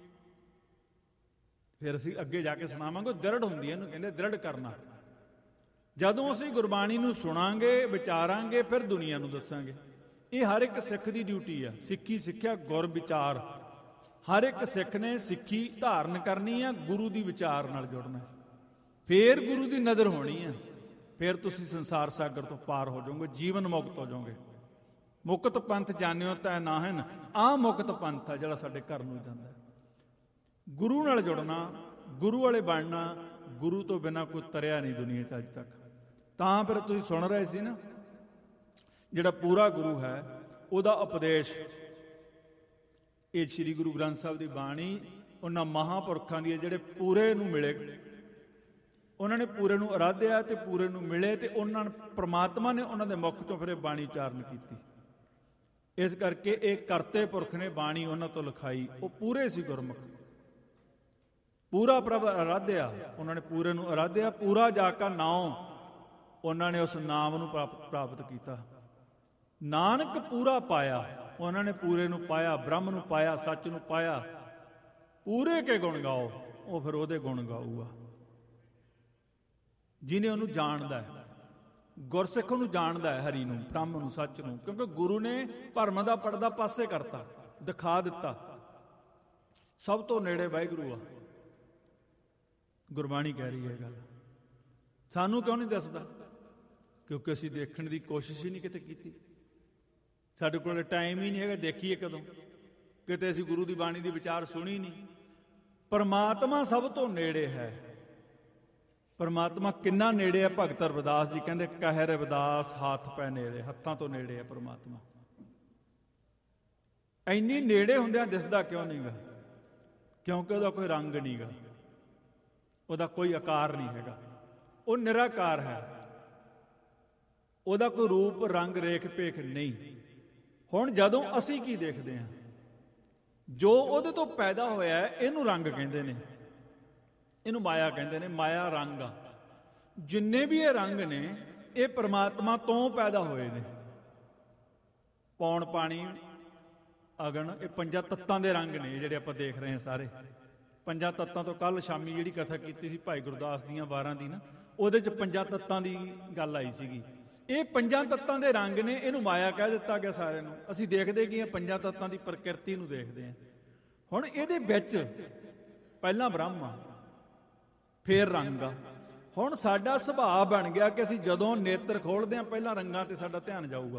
Speaker 1: ਫਿਰ ਅਸੀਂ ਅੱਗੇ ਜਾ ਕੇ ਸੁਣਾਵਾਂਗੇ। ਦ੍ਰਿੜ ਹੁੰਦੀ ਹੈ, ਇਹਨੂੰ ਕਹਿੰਦੇ ਦ੍ਰਿੜ ਕਰਨਾ। ਜਦੋਂ ਅਸੀਂ ਗੁਰਬਾਣੀ ਨੂੰ ਸੁਣਾਂਗੇ, ਵਿਚਾਰਾਂਗੇ, ਫਿਰ ਦੁਨੀਆ ਨੂੰ ਦੱਸਾਂਗੇ। ਇਹ ਹਰ ਇੱਕ ਸਿੱਖ ਦੀ ਡਿਊਟੀ ਆ। ਸਿੱਖੀ ਸਿੱਖਿਆ ਗੁਰ ਵਿਚਾਰ। ਹਰ ਇੱਕ ਸਿੱਖ ਨੇ ਸਿੱਖੀ ਧਾਰਨ ਕਰਨੀ ਆ, ਗੁਰੂ ਦੀ ਵਿਚਾਰ ਨਾਲ ਜੁੜਨਾ, ਫੇਰ ਗੁਰੂ ਦੀ ਨਜ਼ਰ ਹੋਣੀ ਆ। ਫਿਰ ਤੁਸੀਂ ਸੰਸਾਰ ਸਾਗਰ ਤੋਂ ਪਾਰ ਹੋ ਜਾਓਗੇ, ਜੀਵਨ ਮੁਕਤ ਹੋ ਜਾਓਗੇ। ਮੁਕਤ ਪੰਥ ਜਾਣਿਓ ਤੈ ਨਾਹਨ, ਆਹ ਮੁਕਤ ਪੰਥ ਆ ਜਿਹੜਾ ਸਾਡੇ ਘਰ ਨੂੰ ਜਾਂਦਾ। ਗੁਰੂ ਨਾਲ ਜੁੜਨਾ, ਗੁਰੂ ਵਾਲੇ ਬਣਨਾ। ਗੁਰੂ ਤੋਂ ਬਿਨਾਂ ਕੋਈ ਤਰਿਆ ਨਹੀਂ ਦੁਨੀਆ 'ਚ ਅੱਜ ਤੱਕ। ਤਾਂ ਫਿਰ ਤੁਸੀਂ ਸੁਣ ਰਹੇ ਸੀ ਨਾ, ਜਿਹੜਾ ਪੂਰਾ ਗੁਰੂ ਹੈ ਉਹਦਾ ਉਪਦੇਸ਼, ਇਹ ਸ੍ਰੀ ਗੁਰੂ ਗ੍ਰੰਥ ਸਾਹਿਬ ਦੀ ਬਾਣੀ ਉਹਨਾਂ ਮਹਾਂਪੁਰਖਾਂ ਦੀ ਹੈ ਜਿਹੜੇ ਪੂਰੇ ਨੂੰ ਮਿਲੇ। ਉਹਨਾਂ ਨੇ ਪੂਰੇ ਨੂੰ ਅਰਾਧਿਆ ਤੇ ਪੂਰੇ ਨੂੰ ਮਿਲੇ, ਤੇ ਉਹਨਾਂ ਨੇ ਪ੍ਰਮਾਤਮਾ ਨੇ ਉਹਨਾਂ ਦੇ ਮੁਖ ਤੋਂ ਫਿਰ ਇਹ ਬਾਣੀ ਉਚਾਰਨ ਕੀਤੀ। ਇਸ ਕਰਕੇ ਇਹ ਕਰਤੇ ਪੁਰਖ ਨੇ ਬਾਣੀ ਉਹਨਾਂ ਤੋਂ ਲਿਖਾਈ। ਉਹ ਪੂਰੇ ਸੀ ਗੁਰਮੁਖ, ਪੂਰਾ ਪ੍ਰਭ ਅਰਾਧਿਆ। ਉਹਨਾਂ ਨੇ ਪੂਰੇ ਨੂੰ ਅਰਾਧਿਆ, ਪੂਰਾ ਜਾ ਕਾ ਨਾਉ, ਉਹਨਾਂ ਨੇ ਉਸ ਨਾਮ ਨੂੰ ਪ੍ਰਾਪਤ ਕੀਤਾ। ਨਾਨਕ ਪੂਰਾ ਪਾਇਆ, ਉਹਨਾਂ ਨੇ ਪੂਰੇ ਨੂੰ ਪਾਇਆ, ਬ੍ਰਹਮ ਨੂੰ ਪਾਇਆ, ਸੱਚ ਨੂੰ ਪਾਇਆ। ਪੂਰੇ ਕੇ ਗੁਣ ਗਾਓ, ਉਹ ਫਿਰ ਉਹਦੇ ਗੁਣ ਗਾਊਗਾ ਜਿਹਨੇ ਉਹਨੂੰ ਜਾਣਦਾ ਹੈ। ਗੁਰਸਿੱਖ ਉਹਨੂੰ ਜਾਣਦਾ ਹੈ, ਹਰੀ ਨੂੰ, ਬ੍ਰਹਮ ਨੂੰ, ਸੱਚ ਨੂੰ। ਕਿਉਂਕਿ ਗੁਰੂ ਨੇ ਭਰਮ ਦਾ ਪਰਦਾ ਪਾਸੇ ਕਰਤਾ, ਦਿਖਾ ਦਿੱਤਾ। ਸਭ ਤੋਂ ਨੇੜੇ ਵਾਹਿਗੁਰੂ ਆ। ਗੁਰਬਾਣੀ ਕਹਿ ਰਹੀ ਹੈ ਗੱਲ। ਸਾਨੂੰ ਕਿਉਂ ਨਹੀਂ ਦੱਸਦਾ? ਕਿਉਂਕਿ ਅਸੀਂ ਦੇਖਣ ਦੀ ਕੋਸ਼ਿਸ਼ ਹੀ ਨਹੀਂ ਕਿਤੇ ਕੀਤੀ। ਸਾਡੇ ਕੋਲ ਟਾਈਮ ਹੀ ਨਹੀਂ ਹੈਗਾ, ਦੇਖੀਏ ਕਦੋਂ? ਕਿਤੇ ਅਸੀਂ ਗੁਰੂ ਦੀ ਬਾਣੀ ਦੀ ਵਿਚਾਰ ਸੁਣੀ ਨਹੀਂ। ਪਰਮਾਤਮਾ ਸਭ ਤੋਂ ਨੇੜੇ ਹੈ। ਪਰਮਾਤਮਾ ਕਿੰਨਾ ਨੇੜੇ ਹੈ? ਭਗਤ ਰਵਿਦਾਸ ਜੀ ਕਹਿੰਦੇ, ਕਹਿ ਰਵਿਦਾਸ ਹੱਥ ਪੈ ਨੇੜੇ। ਹੱਥਾਂ ਤੋਂ ਨੇੜੇ ਹੈ ਪਰਮਾਤਮਾ। ਇੰਨੀ ਨੇੜੇ ਹੁੰਦਿਆਂ ਦਿਸਦਾ ਕਿਉਂ ਨਹੀਂ ਗਾ? ਕਿਉਂਕਿ ਉਹਦਾ ਕੋਈ ਰੰਗ ਨਹੀਂ ਗਾ, ਉਹਦਾ ਕੋਈ ਆਕਾਰ ਨਹੀਂ ਹੈਗਾ। ਉਹ ਨਿਰਾਕਾਰ ਹੈ। ਉਹਦਾ ਕੋਈ ਰੂਪ ਰੰਗ ਰੇਖ ਭੇਖ ਨਹੀਂ। ਹੁਣ ਜਦੋਂ ਅਸੀਂ ਕੀ ਦੇਖਦੇ ਹਾਂ? ਜੋ ਉਹਦੇ ਤੋਂ ਪੈਦਾ ਹੋਇਆ ਇਹਨੂੰ ਰੰਗ ਕਹਿੰਦੇ ਨੇ, ਇਹਨੂੰ ਮਾਇਆ ਕਹਿੰਦੇ ਨੇ। ਮਾਇਆ ਰੰਗ ਆ। ਜਿੰਨੇ ਵੀ ਇਹ ਰੰਗ ਨੇ ਇਹ ਪਰਮਾਤਮਾ ਤੋਂ ਪੈਦਾ ਹੋਏ ਨੇ। ਪੌਣ, ਪਾਣੀ, ਅਗਨ, ਇਹ ਪੰਜਾਂ ਤੱਤਾਂ ਦੇ ਰੰਗ ਨੇ ਜਿਹੜੇ ਆਪਾਂ ਦੇਖ ਰਹੇ ਹਾਂ ਸਾਰੇ। ਪੰਜਾਂ ਤੱਤਾਂ ਤੋਂ ਕੱਲ ਸ਼ਾਮੀ ਜਿਹੜੀ ਕਥਾ ਕੀਤੀ ਸੀ ਭਾਈ ਗੁਰਦਾਸ ਦੀਆਂ ਵਾਰਾਂ ਦੀ ਨਾ, ਉਹਦੇ 'ਚ ਪੰਜਾਂ ਤੱਤਾਂ ਦੀ ਗੱਲ ਆਈ ਸੀਗੀ। ਇਹ ਪੰਜਾਂ ਤੱਤਾਂ ਦੇ ਰੰਗ ਨੇ, ਇਹਨੂੰ ਮਾਇਆ ਕਹਿ ਦਿੱਤਾ ਗਿਆ ਸਾਰਿਆਂ ਨੂੰ। ਅਸੀਂ ਦੇਖਦੇ ਕੀ ਹਾਂ? ਪੰਜਾਂ ਤੱਤਾਂ ਦੀ ਪ੍ਰਕਿਰਤੀ ਨੂੰ ਦੇਖਦੇ ਹਾਂ। ਹੁਣ ਇਹਦੇ ਵਿੱਚ ਪਹਿਲਾਂ ਬ੍ਰਹਮ ਆ, ਫੇਰ ਰੰਗ ਆ। ਹੁਣ ਸਾਡਾ ਸੁਭਾਅ ਬਣ ਗਿਆ ਕਿ ਅਸੀਂ ਜਦੋਂ ਨੇਤਰ ਖੋਲਦੇ ਹਾਂ ਪਹਿਲਾਂ ਰੰਗਾਂ ਤੇ ਸਾਡਾ ਧਿਆਨ ਜਾਊਗਾ।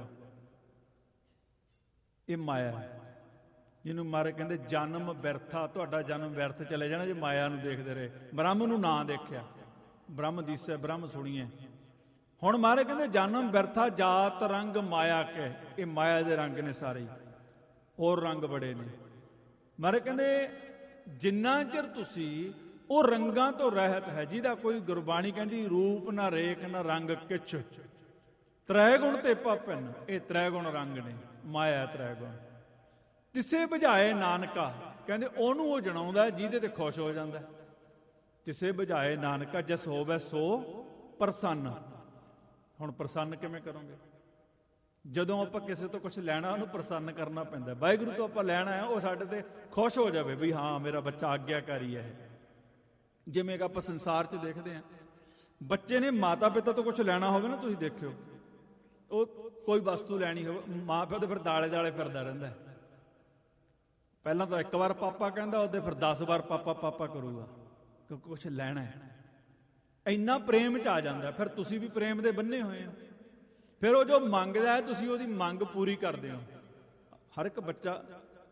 Speaker 1: ਇਹ ਮਾਇਆ ਹੈ, ਜਿਹਨੂੰ ਮਾਰੇ ਕਹਿੰਦੇ ਜਨਮ ਵਿਅਰਥਾ। ਤੁਹਾਡਾ ਜਨਮ ਵਿਅਰਥ ਚਲੇ ਜਾਣਾ ਜੇ ਮਾਇਆ ਨੂੰ ਦੇਖਦੇ ਰਹੇ। ਬ੍ਰਹਮ ਨੂੰ ਨਾ ਦੇਖਿਆ। ਬ੍ਰਹਮ ਦਿਸੈ ਬ੍ਰਹਮ ਸੁਣੀਏ। ਹੁਣ ਮਾਰੇ ਕਹਿੰਦੇ ਜਨਮ ਵਿਅਰਥਾ, ਜਾਤ ਰੰਗ ਮਾਇਆ ਕੇ। ਇਹ ਮਾਇਆ ਦੇ ਰੰਗ ਨੇ ਸਾਰੇ, ਹੋਰ ਰੰਗ ਬੜੇ ਨੇ। ਮਾਰੇ ਕਹਿੰਦੇ ਜਿੰਨਾ ਚਿਰ ਤੁਸੀਂ ਉਹ ਰੰਗਾਂ ਤੋਂ ਰਹਿਤ ਹੈ, ਜਿਹਦਾ ਕੋਈ, ਗੁਰਬਾਣੀ ਕਹਿੰਦੀ ਰੂਪ ਨਾ ਰੇਖ ਨਾ ਰੰਗ ਕਿਛ, ਤ੍ਰੈ ਗੁਣ ਤੇ ਭਿੰਨ। ਇਹ ਤ੍ਰੈ ਗੁਣ ਰੰਗ ਨੇ, ਮਾਇਆ ਤ੍ਰੈ ਗੁਣ। ਤਿਸੇ ਬੁਝਾਏ ਨਾਨਕਾ, ਕਹਿੰਦੇ ਉਹਨੂੰ ਉਹ ਜਣਾਉਂਦਾ ਜਿਹਦੇ ਤੇ ਖੁਸ਼ ਹੋ ਜਾਂਦਾ। ਤਿਸੇ ਬੁਝਾਏ ਨਾਨਕਾ, ਜਿਸ ਹੋਵੇ ਸੋ ਪ੍ਰਸੰਨ। ਹੁਣ ਪ੍ਰਸੰਨ ਕਿਵੇਂ ਕਰੋਗੇ? ਜਦੋਂ ਆਪਾਂ ਕਿਸੇ ਤੋਂ ਕੁਝ ਲੈਣਾ ਉਹਨੂੰ ਪ੍ਰਸੰਨ ਕਰਨਾ ਪੈਂਦਾ। ਵਾਹਿਗੁਰੂ ਤੋਂ ਆਪਾਂ ਲੈਣਾ ਹੈ, ਉਹ ਸਾਡੇ ਤੇ ਖੁਸ਼ ਹੋ ਜਾਵੇ ਵੀ ਹਾਂ ਮੇਰਾ ਬੱਚਾ ਆਗਿਆਕਾਰੀ ਹੈ। ਜਿਵੇਂ ਕਿ ਆਪਾਂ ਸੰਸਾਰ 'ਚ ਦੇਖਦੇ ਹਾਂ, ਬੱਚੇ ਨੇ ਮਾਤਾ ਪਿਤਾ ਤੋਂ ਕੁਝ ਲੈਣਾ ਹੋਵੇ ਨਾ, ਤੁਸੀਂ ਦੇਖਿਓ, ਉਹ ਕੋਈ ਵਸਤੂ ਲੈਣੀ ਹੋਵੇ, ਮਾਂ ਪਿਓ ਤੇ ਫਿਰ ਦਾਲੇ ਦਾਲੇ ਫਿਰਦਾ ਰਹਿੰਦਾ। ਪਹਿਲਾਂ ਤਾਂ ਇੱਕ ਵਾਰ ਪਾਪਾ ਕਹਿੰਦਾ, ਉਹਦੇ ਫਿਰ ਦਸ ਵਾਰ ਪਾਪਾ ਪਾਪਾ ਕਰੂਗਾ, ਕਿਉਂਕਿ ਕੁਛ ਲੈਣਾ ਹੈ। ਇੰਨਾ ਪ੍ਰੇਮ 'ਚ ਆ ਜਾਂਦਾ। ਫਿਰ ਤੁਸੀਂ ਵੀ ਪ੍ਰੇਮ ਦੇ ਬੰਨੇ ਹੋਏ ਹੋ। ਫਿਰ ਉਹ ਜੋ ਮੰਗਦਾ ਹੈ, ਤੁਸੀਂ ਉਹਦੀ ਮੰਗ ਪੂਰੀ ਕਰਦੇ ਹੋ। ਹਰ ਇੱਕ ਬੱਚਾ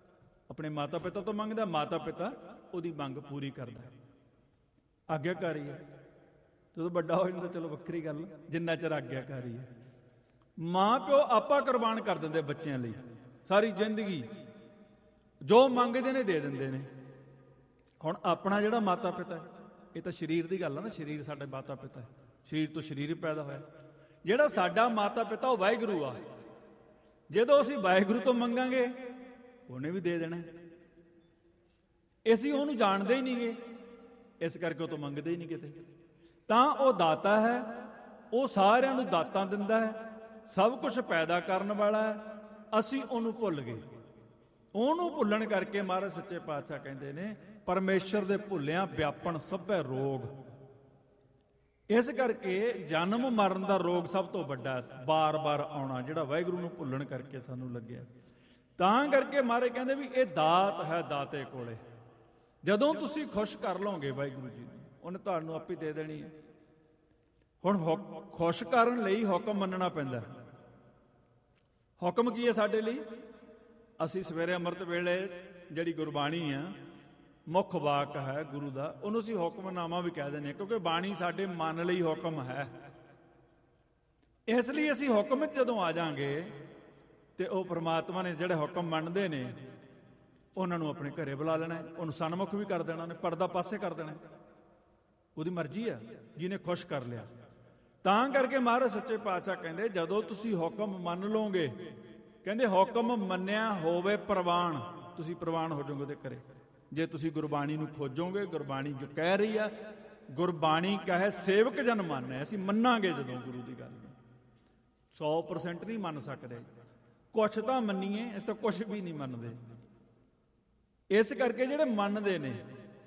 Speaker 1: ਆਪਣੇ ਮਾਤਾ ਪਿਤਾ ਤੋਂ ਮੰਗਦਾ, ਮਾਤਾ ਪਿਤਾ ਉਹਦੀ ਮੰਗ ਪੂਰੀ ਕਰਦਾ, ਆਗਿਆਕਾਰੀ ਹੈ। ਜਦੋਂ ਵੱਡਾ ਹੋ ਜਾਂਦਾ ਚਲੋ ਵੱਖਰੀ ਗੱਲ, ਜਿੰਨਾ ਚਿਰ ਆਗਿਆਕਾਰੀ ਹੈ। ਮਾਂ ਪਿਓ ਆਪਾ ਕੁਰਬਾਨ ਕਰ ਦਿੰਦੇ ਬੱਚਿਆਂ ਲਈ, ਸਾਰੀ ਜ਼ਿੰਦਗੀ ਜੋ ਮੰਗਦੇ ਨੇ ਦੇ ਦਿੰਦੇ ਨੇ। ਹੁਣ ਆਪਣਾ ਜਿਹੜਾ ਮਾਤਾ ਪਿਤਾ ਹੈ, ਇਹ ਤਾਂ ਸਰੀਰ ਦੀ ਗੱਲ ਹੈ ਨਾ, ਸਰੀਰ ਸਾਡੇ ਮਾਤਾ ਪਿਤਾ ਹੈ, ਸਰੀਰ ਤੋਂ ਸਰੀਰ ਪੈਦਾ ਹੋਇਆ। ਜਿਹੜਾ ਸਾਡਾ ਮਾਤਾ ਪਿਤਾ ਉਹ ਵਾਹਿਗੁਰੂ ਆ। ਜਦੋਂ ਅਸੀਂ ਵਾਹਿਗੁਰੂ ਤੋਂ ਮੰਗਾਂਗੇ ਉਹਨੇ ਵੀ ਦੇ ਦੇਣਾ। ਅਸੀਂ ਉਹਨੂੰ ਜਾਣਦੇ ਹੀ ਨਹੀਂਗੇ, ਇਸ ਕਰਕੇ ਉਹ ਤੋਂ ਮੰਗਦੇ ਹੀ ਨਹੀਂ ਕਿਤੇ। ਤਾਂ ਉਹ ਦਾਤਾ ਹੈ, ਉਹ ਸਾਰਿਆਂ ਨੂੰ ਦਾਤਾਂ ਦਿੰਦਾ ਹੈ, ਸਭ ਕੁਝ ਪੈਦਾ ਕਰਨ ਵਾਲਾ ਹੈ। ਅਸੀਂ ਉਹਨੂੰ ਭੁੱਲ ਗਏ। ਉਹਨੂੰ ਭੁੱਲਣ ਕਰਕੇ ਮਹਾਰਾਜ ਸੱਚੇ ਪਾਤਸ਼ਾਹ ਕਹਿੰਦੇ ਨੇ, ਪਰਮੇਸ਼ਰ ਦੇ ਭੁੱਲਿਆਂ ਵਿਆਪਣ ਸਭੈ ਰੋਗ। ਇਸ ਕਰਕੇ ਜਨਮ ਮਰਨ ਦਾ ਰੋਗ ਸਭ ਤੋਂ ਵੱਡਾ ਬਾਰ-ਬਾਰ ਆਉਣਾ, ਜਿਹੜਾ ਵਾਹਿਗੁਰੂ ਨੂੰ ਭੁੱਲਣ ਕਰਕੇ ਸਾਨੂੰ ਲੱਗਿਆ। ਤਾਂ ਕਰਕੇ ਮਹਾਰਾਜ ਕਹਿੰਦੇ ਵੀ ਇਹ ਦਾਤ ਹੈ ਦਾਤੇ ਕੋਲੇ। ਜਦੋਂ ਤੁਸੀਂ ਖੁਸ਼ ਕਰ ਲਓਗੇ ਵਾਹਿਗੁਰੂ ਜੀ ਨੂੰ, ਉਹਨੇ ਤੁਹਾਨੂੰ ਆਪੇ ਦੇ ਦੇਣੀ ਹੈ। ਹੁਣ ਖੁਸ਼ ਕਰਨ ਲਈ ਹੁਕਮ ਮੰਨਣਾ ਪੈਂਦਾ। ਹੁਕਮ ਕੀ ਹੈ ਸਾਡੇ ਲਈ? ਅਸੀਂ ਸਵੇਰੇ ਅੰਮ੍ਰਿਤ ਵੇਲੇ ਜਿਹੜੀ ਗੁਰਬਾਣੀ ਆ, ਮੁੱਖ ਵਾਕ ਹੈ ਗੁਰੂ ਦਾ, ਉਹਨੂੰ ਅਸੀਂ ਹੁਕਮਨਾਮਾ ਵੀ ਕਹਿ ਦਿੰਦੇ ਹਾਂ, ਕਿਉਂਕਿ ਬਾਣੀ ਸਾਡੇ ਮਨ ਲਈ ਹੁਕਮ ਹੈ। ਇਸ ਲਈ ਅਸੀਂ ਹੁਕਮ 'ਚ ਜਦੋਂ ਆ ਜਾਾਂਗੇ ਤੇ ਉਹ ਪ੍ਰਮਾਤਮਾ ਨੇ ਜਿਹੜੇ ਹੁਕਮ ਮੰਨਦੇ ਨੇ ਉਹਨਾਂ ਨੂੰ ਆਪਣੇ ਘਰੇ ਬੁਲਾ ਲੈਣਾ, ਉਹਨੂੰ ਸਨਮੁਖ ਵੀ ਕਰ ਦੇਣਾ, ਉਹਨੇ ਪਰਦਾ ਪਾਸੇ ਕਰ ਦੇਣਾ। ਉਹਦੀ ਮਰਜ਼ੀ ਆ, ਜਿਹਨੇ ਖੁਸ਼ ਕਰ ਲਿਆ। ਤਾਂ ਕਰਕੇ ਮਹਾਰਾਜ ਸੱਚੇ ਪਾਤਸ਼ਾਹ ਕਹਿੰਦੇ, ਜਦੋਂ ਤੁਸੀਂ ਹੁਕਮ ਮੰਨ ਲਓਗੇ, ਕਹਿੰਦੇ ਹੁਕਮ ਮੰਨਿਆ ਹੋਵੇ ਪ੍ਰਵਾਨ, ਤੁਸੀਂ ਪ੍ਰਵਾਨ ਹੋ ਜਾਓਗੇ ਉਹਦੇ ਘਰੇ। ਜੇ ਤੁਸੀਂ ਗੁਰਬਾਣੀ ਨੂੰ ਖੋਜੋਗੇ, ਗੁਰਬਾਣੀ ਜੋ ਕਹਿ ਰਹੀ ਆ, ਗੁਰਬਾਣੀ ਕਹੇ ਸੇਵਕ ਜਨ ਮੰਨੈ, ਅਸੀਂ ਮੰਨਾਂਗੇ ਜਦੋਂ ਗੁਰੂ ਦੀ ਗੱਲ ਨੂੰ। ਸੌ ਪਰਸੈਂਟ ਨਹੀਂ ਮੰਨ ਸਕਦੇ, ਕੁਛ ਤਾਂ ਮੰਨੀਏ, ਇਸ ਤਾਂ ਕੁਛ ਵੀ ਨਹੀਂ ਮੰਨਦੇ। ਇਸ ਕਰਕੇ ਜਿਹੜੇ ਮੰਨਦੇ ਨੇ,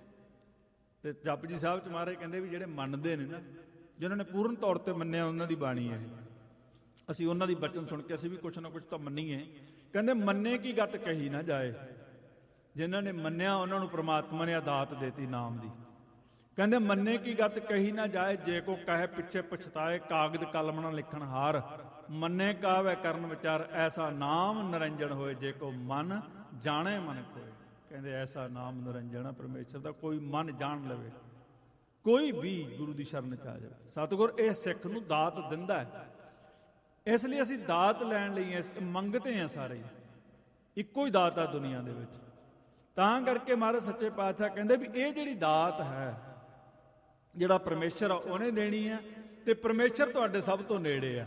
Speaker 1: ਤੇ ਜਪਜੀ ਸਾਹਿਬ ਚ ਮਹਾਰਾਜ ਕਹਿੰਦੇ ਵੀ ਜਿਹੜੇ ਮੰਨਦੇ ਨੇ ਨਾ, ਜਿਨ੍ਹਾਂ ਨੇ ਪੂਰਨ ਤੌਰ ਤੇ ਮੰਨਿਆ, ਉਹਨਾਂ ਦੀ ਬਾਣੀ ਹੈ। ਅਸੀਂ ਉਹਨਾਂ ਦੀ ਬਚਨ ਸੁਣ ਕੇ ਅਸੀਂ ਵੀ ਕੁਛ ਨਾ ਕੁਛ ਤਾਂ ਮੰਨੀਏ। ਕਹਿੰਦੇ ਮੰਨੇ ਕੀ ਗਤ ਕਹੀ ਨਾ ਜਾਏ। ਜਿਨ੍ਹਾਂ ਨੇ ਮੰਨਿਆ ਉਹਨਾਂ ਨੂੰ ਪ੍ਰਮਾਤਮਾ ਨੇ ਦਾਤ ਦੇਤੀ ਨਾਮ ਦੀ। ਕਹਿੰਦੇ ਮੰਨੇ ਕੀ ਗਤ ਕਹੀ ਨਾ ਜਾਏ, ਜੇ ਕੋ ਕਹੇ ਪਿੱਛੇ ਪਛਤਾਏ, ਕਾਗਦ ਕਲਮ ਨਾ ਲਿਖਣ ਹਾਰ। ਮੰਨੇ ਕਾਵੈ ਕਰਨ ਵਿਚਾਰ, ਐਸਾ ਨਾਮ ਨਿਰੰਜਨ ਹੋਏ, ਜੇ ਕੋ ਮਨ ਜਾਣੇ ਮਨ ਕੋਏ। ਕਹਿੰਦੇ ਐਸਾ ਨਾਮ ਨਿਰੰਜਨ ਆ ਪਰਮੇਸ਼ਰ ਦਾ, ਕੋਈ ਮਨ ਜਾਣ ਲਵੇ, ਕੋਈ ਵੀ ਗੁਰੂ ਦੀ ਸ਼ਰਨ ਚ ਆ ਜਾਵੇ। ਸਤਿਗੁਰ ਇਹ ਸਿੱਖ ਨੂੰ ਦਾਤ ਦਿੰਦਾ ਹੈ। ਇਸ ਲਈ ਅਸੀਂ ਦਾਤ ਲੈਣ ਲਈ ਮੰਗਤੇ ਹਾਂ, ਸਾਰੇ ਇੱਕੋ ਹੀ ਦਾਤ ਆ ਦੁਨੀਆ ਦੇ ਵਿੱਚ। ਤਾਂ ਕਰਕੇ ਮਹਾਰਾਜ ਸੱਚੇ ਪਾਤਸ਼ਾਹ ਕਹਿੰਦੇ ਵੀ ਇਹ ਜਿਹੜੀ ਦਾਤ ਹੈ, ਜਿਹੜਾ ਪਰਮੇਸ਼ਰ ਆ ਉਹਨੇ ਦੇਣੀ ਹੈ, ਤੇ ਪਰਮੇਸ਼ਰ ਤੁਹਾਡੇ ਸਭ ਤੋਂ ਨੇੜੇ ਆ।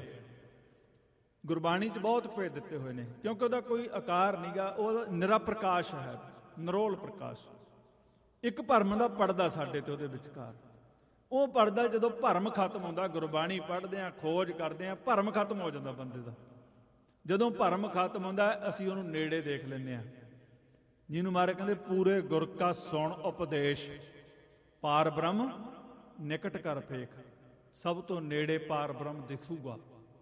Speaker 1: ਗੁਰਬਾਣੀ 'ਚ ਬਹੁਤ ਭੇਦ ਦਿੱਤੇ ਹੋਏ ਨੇ, ਕਿਉਂਕਿ ਉਹਦਾ ਕੋਈ ਆਕਾਰ ਨਹੀਂਗਾ, ਉਹ ਨਿਰਾ ਪ੍ਰਕਾਸ਼ ਹੈ, ਨਿਰੋਲ ਪ੍ਰਕਾਸ਼। ਇੱਕ ਭਰਮ ਦਾ ਪਰਦਾ ਸਾਡੇ ਤੇ ਉਹਦੇ ਵਿਚਕਾਰ। ਉਹ ਪਰਦਾ ਜਦੋਂ ਭਰਮ ਖਤਮ ਹੁੰਦਾ, ਗੁਰਬਾਣੀ ਪੜ੍ਹਦੇ ਹਾਂ, ਖੋਜ ਕਰਦੇ ਹਾਂ, ਭਰਮ ਖਤਮ ਹੋ ਜਾਂਦਾ ਬੰਦੇ ਦਾ। ਜਦੋਂ ਭਰਮ ਖਤਮ ਹੁੰਦਾ, ਅਸੀਂ ਉਹਨੂੰ ਨੇੜੇ ਦੇਖ ਲੈਂਦੇ ਹਾਂ। ਜਿਹਨੂੰ ਮਾਰੇ ਕਹਿੰਦੇ ਪੂਰੇ ਗੁਰ ਕਾ ਸੁਣ ਉਪਦੇਸ਼, ਪਾਰ ਬ੍ਰਹਮ ਨਿਕਟ ਕਰ ਫੇਖ। ਸਭ ਤੋਂ ਨੇੜੇ ਪਾਰ ਬ੍ਰਹਮ ਦਿਖੂਗਾ।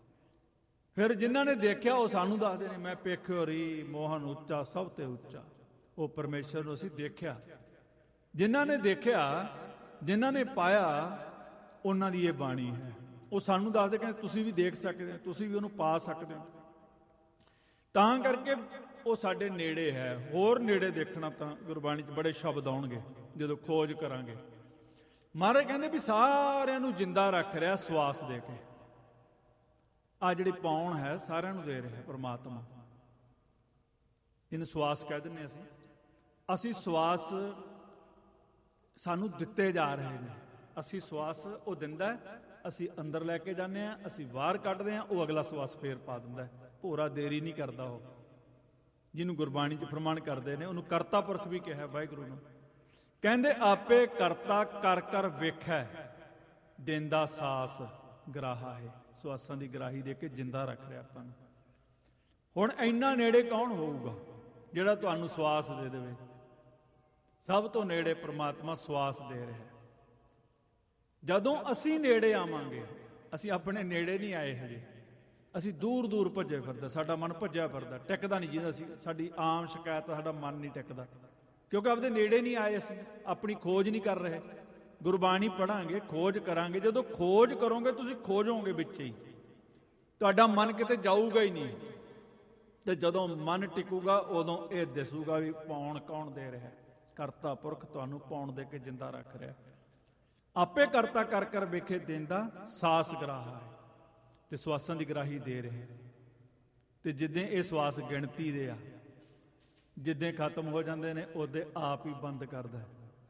Speaker 1: ਫਿਰ ਜਿਨ੍ਹਾਂ ਨੇ ਦੇਖਿਆ ਉਹ ਸਾਨੂੰ ਦੱਸਦੇ ਨੇ, ਮੈਂ ਪੇਖਿਓ ਰੀ ਮੋਹਨ ਉੱਚਾ ਸਭ ਤੇ ਉੱਚਾ। ਉਹ ਪਰਮੇਸ਼ਰ ਨੂੰ ਅਸੀਂ ਦੇਖਿਆ। ਜਿਨ੍ਹਾਂ ਨੇ ਦੇਖਿਆ, ਜਿਨ੍ਹਾਂ ਨੇ ਪਾਇਆ, ਉਹਨਾਂ ਦੀ ਇਹ ਬਾਣੀ ਹੈ। ਉਹ ਸਾਨੂੰ ਦੱਸਦੇ, ਕਹਿੰਦੇ ਤੁਸੀਂ ਵੀ ਦੇਖ ਸਕਦੇ ਹੋ, ਤੁਸੀਂ ਵੀ ਉਹਨੂੰ ਪਾ ਸਕਦੇ ਹੋ। ਤਾਂ ਕਰਕੇ ਉਹ ਸਾਡੇ ਨੇੜੇ ਹੈ। ਹੋਰ ਨੇੜੇ ਦੇਖਣਾ ਤਾਂ ਗੁਰਬਾਣੀ 'ਚ ਬੜੇ ਸ਼ਬਦ ਆਉਣਗੇ ਜਦੋਂ ਖੋਜ ਕਰਾਂਗੇ। ਮਹਾਰਾਜ ਕਹਿੰਦੇ ਵੀ ਸਾਰਿਆਂ ਨੂੰ ਜਿੰਦਾ ਰੱਖ ਰਿਹਾ ਸਵਾਸ ਦੇ ਕੇ। ਆ ਜਿਹੜੀ ਪੌਣ ਹੈ ਸਾਰਿਆਂ ਨੂੰ ਦੇ ਰਿਹਾ ਪਰਮਾਤਮਾ। ਇਹਨੂੰ ਸਵਾਸ ਕਹਿ ਦਿੰਦੇ ਅਸੀਂ। ਅਸੀਂ ਸਵਾਸ ਸਾਨੂੰ ਦਿੱਤੇ ਜਾ ਰਹੇ ਨੇ। ਅਸੀਂ ਸਵਾਸ ਉਹ ਦਿੰਦਾ, ਅਸੀਂ ਅੰਦਰ ਲੈ ਕੇ ਜਾਂਦੇ ਹਾਂ, ਅਸੀਂ ਬਾਹਰ ਕੱਢਦੇ ਹਾਂ, ਉਹ ਅਗਲਾ ਸਵਾਸ ਫੇਰ ਪਾ ਦਿੰਦਾ। ਭੋਰਾ ਦੇਰੀ ਨਹੀਂ ਕਰਦਾ ਉਹ। ਜਿਹਨੂੰ ਗੁਰਬਾਣੀ 'ਚ ਪ੍ਰਮਾਣ ਕਰਦੇ ਨੇ, ਉਹਨੂੰ ਕਰਤਾ ਪੁਰਖ ਵੀ ਕਿਹਾ ਵਾਹਿਗੁਰੂ ਨੂੰ। ਕਹਿੰਦੇ ਆਪੇ ਕਰਤਾ ਕਰ ਕਰ ਵੇਖੈ, ਦੇਂਦਾ ਸਾਸ ਗਰਾਹਾ ਹੈ। ਸਵਾਸਾਂ ਦੀ ਗਰਾਹੀ ਦੇ ਕੇ ਜਿੰਦਾ ਰੱਖ ਰਿਹਾ ਆਪਾਂ ਨੂੰ। ਹੁਣ ਇੰਨਾ ਨੇੜੇ ਕੌਣ ਹੋਊਗਾ ਜਿਹੜਾ ਤੁਹਾਨੂੰ ਸਵਾਸ ਦੇ ਦੇਵੇ? ਸਭ ਤੋਂ ਨੇੜੇ ਪ੍ਰਮਾਤਮਾ ਸਵਾਸ ਦੇ ਰਿਹਾ। ਜਦੋਂ ਅਸੀਂ ਨੇੜੇ ਆਵਾਂਗੇ, ਅਸੀਂ ਆਪਣੇ ਨੇੜੇ ਨਹੀਂ ਆਏ ਹਜੇ, ਅਸੀਂ ਦੂਰ ਦੂਰ ਭੱਜੇ ਫਿਰਦਾ, ਸਾਡਾ ਮਨ ਭੱਜਿਆ ਫਿਰਦਾ, ਟਿਕਦਾ ਨਹੀਂ। ਜਿਹਦਾ ਅਸੀਂ ਸਾਡੀ ਆਮ ਸ਼ਿਕਾਇਤ, ਸਾਡਾ ਮਨ ਨਹੀਂ ਟਿਕਦਾ, ਕਿਉਂਕਿ ਆਪਦੇ ਨੇੜੇ ਨਹੀਂ ਆਏ। ਅਸੀਂ ਆਪਣੀ ਖੋਜ ਨਹੀਂ ਕਰ ਰਹੇ। ਗੁਰਬਾਣੀ ਪੜਾਂਗੇ, ਖੋਜ ਕਰਾਂਗੇ। ਜਦੋਂ ਖੋਜ ਕਰੋਗੇ ਤੁਸੀਂ ਖੋਜੋਗੇ ਵਿੱਚ ਹੀ, ਤੁਹਾਡਾ ਮਨ ਕਿਤੇ ਜਾਊਗਾ ਹੀ ਨਹੀਂ। ਤੇ ਜਦੋਂ ਮਨ ਟਿਕੂਗਾ ਉਦੋਂ ਇਹ ਦਿਸੂਗਾ ਵੀ ਪਾਉਣ ਕੌਣ ਦੇ ਰਿਹਾ। ਕਰਤਾ ਪੁਰਖ ਤੁਹਾਨੂੰ ਪਾਉਣ ਦੇ ਕੇ ਜਿੰਦਾ ਰੱਖ ਰਿਹਾ। ਆਪੇ ਕਰਤਾ ਕਰ ਕਰ ਵੇਖੇ ਦਿੰਦਾ ਸਾਸ ਗਰਾਹਾ ਹੈ, ਤੇ ਸਵਾਸਾਂ ਦੀ ਗਰਾਹੀ ਦੇ ਰਿਹਾ। ਤੇ ਜਿੱਦਾਂ ਇਹ ਸਵਾਸ ਗਿਣਤੀ ਦੇ ਆ, ਜਿੱਦਾਂ ਖਤਮ ਹੋ ਜਾਂਦੇ ਨੇ ਉਹਦੇ ਆਪ ਹੀ ਬੰਦ ਕਰਦਾ।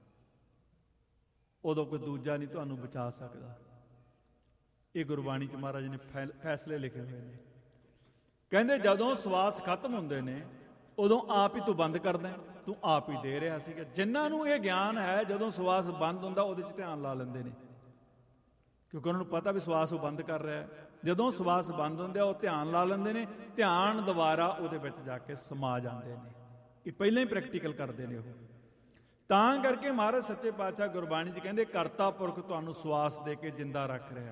Speaker 1: ਉਦੋਂ ਕੋਈ ਦੂਜਾ ਨਹੀਂ ਤੁਹਾਨੂੰ ਬਚਾ ਸਕਦਾ। ਇਹ ਗੁਰਬਾਣੀ 'ਚ ਮਹਾਰਾਜ ਨੇ ਫੈਸਲੇ ਲਿਖੇ ਹੋਏ ਨੇ। ਕਹਿੰਦੇ ਜਦੋਂ ਸਵਾਸ ਖਤਮ ਹੁੰਦੇ ਨੇ ਉਦੋਂ ਆਪ ਹੀ ਤੂੰ ਬੰਦ ਕਰਦਾ, ਤੂੰ ਆਪ ਹੀ ਦੇ ਰਿਹਾ ਸੀਗਾ। ਜਿਨ੍ਹਾਂ ਨੂੰ ਇਹ ਗਿਆਨ ਹੈ ਜਦੋਂ ਸਵਾਸ ਬੰਦ ਹੁੰਦਾ ਉਹਦੇ 'ਚ ਧਿਆਨ ਲਾ ਲੈਂਦੇ ਨੇ, ਕਿਉਂਕਿ ਉਹਨਾਂ ਨੂੰ ਪਤਾ ਵੀ ਸਵਾਸ ਉਹ ਬੰਦ ਕਰ ਰਿਹਾ। ਜਦੋਂ ਸਵਾਸ ਬੰਦ ਹੁੰਦੇ ਆ ਉਹ ਧਿਆਨ ਲਾ ਲੈਂਦੇ ਨੇ, ਧਿਆਨ ਦੁਬਾਰਾ ਉਹਦੇ ਵਿੱਚ ਜਾ ਕੇ ਸਮਾ ਜਾਂਦੇ ਨੇ। ਇਹ ਪਹਿਲਾਂ ਹੀ ਪ੍ਰੈਕਟੀਕਲ ਕਰਦੇ ਨੇ ਉਹ। ਤਾਂ ਕਰਕੇ ਮਹਾਰਾਜ ਸੱਚੇ ਪਾਤਸ਼ਾਹ ਗੁਰਬਾਣੀ 'ਚ ਕਹਿੰਦੇ ਕਰਤਾ ਪੁਰਖ ਤੁਹਾਨੂੰ ਸਵਾਸ ਦੇ ਕੇ ਜਿੰਦਾ ਰੱਖ ਰਿਹਾ।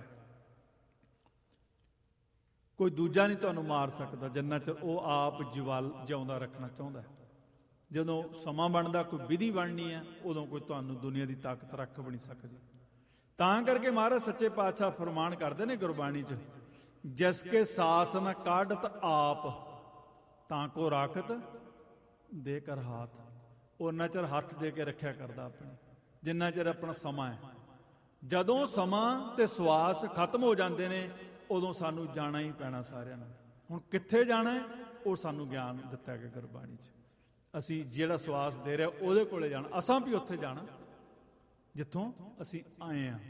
Speaker 1: ਕੋਈ ਦੂਜਾ ਨਹੀਂ ਤੁਹਾਨੂੰ ਮਾਰ ਸਕਦਾ ਜਿੰਨਾ ਚਿਰ ਉਹ ਆਪ ਜੀਵਲ ਜਿਉਂਦਾ ਰੱਖਣਾ ਚਾਹੁੰਦਾ। ਜਦੋਂ ਸਮਾਂ ਬਣਦਾ, ਕੋਈ ਵਿਧੀ ਬਣਨੀ ਹੈ, ਉਦੋਂ ਕੋਈ ਤੁਹਾਨੂੰ ਦੁਨੀਆ ਦੀ ਤਾਕਤ ਰੱਖ ਵੀ ਨਹੀਂ ਸਕਦੀ। ਤਾਂ ਕਰਕੇ ਮਹਾਰਾਜ ਸੱਚੇ ਪਾਤਸ਼ਾਹ ਫਰਮਾਨ ਕਰਦੇ ਨੇ ਗੁਰਬਾਣੀ 'ਚ, ਜਿਸ ਕੇ ਸਾਸ ਨ ਕਾਢਤ ਆਪ ਤਾਂ ਕੋ ਰਾਖਤ ਦੇ ਕਰ ਹਾਥ। ਉਹਨਾਂ ਚਿਰ ਹੱਥ ਦੇ ਕੇ ਰੱਖਿਆ ਕਰਦਾ ਆਪਣੇ, ਜਿੰਨਾ ਚਿਰ ਆਪਣਾ ਸਮਾਂ ਹੈ। ਜਦੋਂ ਸਮਾਂ ਤੇ ਸਵਾਸ ਖਤਮ ਹੋ ਜਾਂਦੇ ਨੇ ਉਦੋਂ ਸਾਨੂੰ ਜਾਣਾ ਹੀ ਪੈਣਾ ਸਾਰਿਆਂ ਨੂੰ। ਹੁਣ ਕਿੱਥੇ ਜਾਣਾ ਹੈ ਉਹ ਸਾਨੂੰ ਗਿਆਨ ਦਿੱਤਾ ਗਿਆ ਗੁਰਬਾਣੀ 'ਚ। ਅਸੀਂ ਜਿਹੜਾ ਸਵਾਸ ਦੇ ਰਿਹਾ ਉਹਦੇ ਕੋਲੇ ਜਾਣਾ, ਅਸਾਂ ਵੀ ਉੱਥੇ ਜਾਣਾ ਜਿੱਥੋਂ ਅਸੀਂ ਆਏ ਹਾਂ।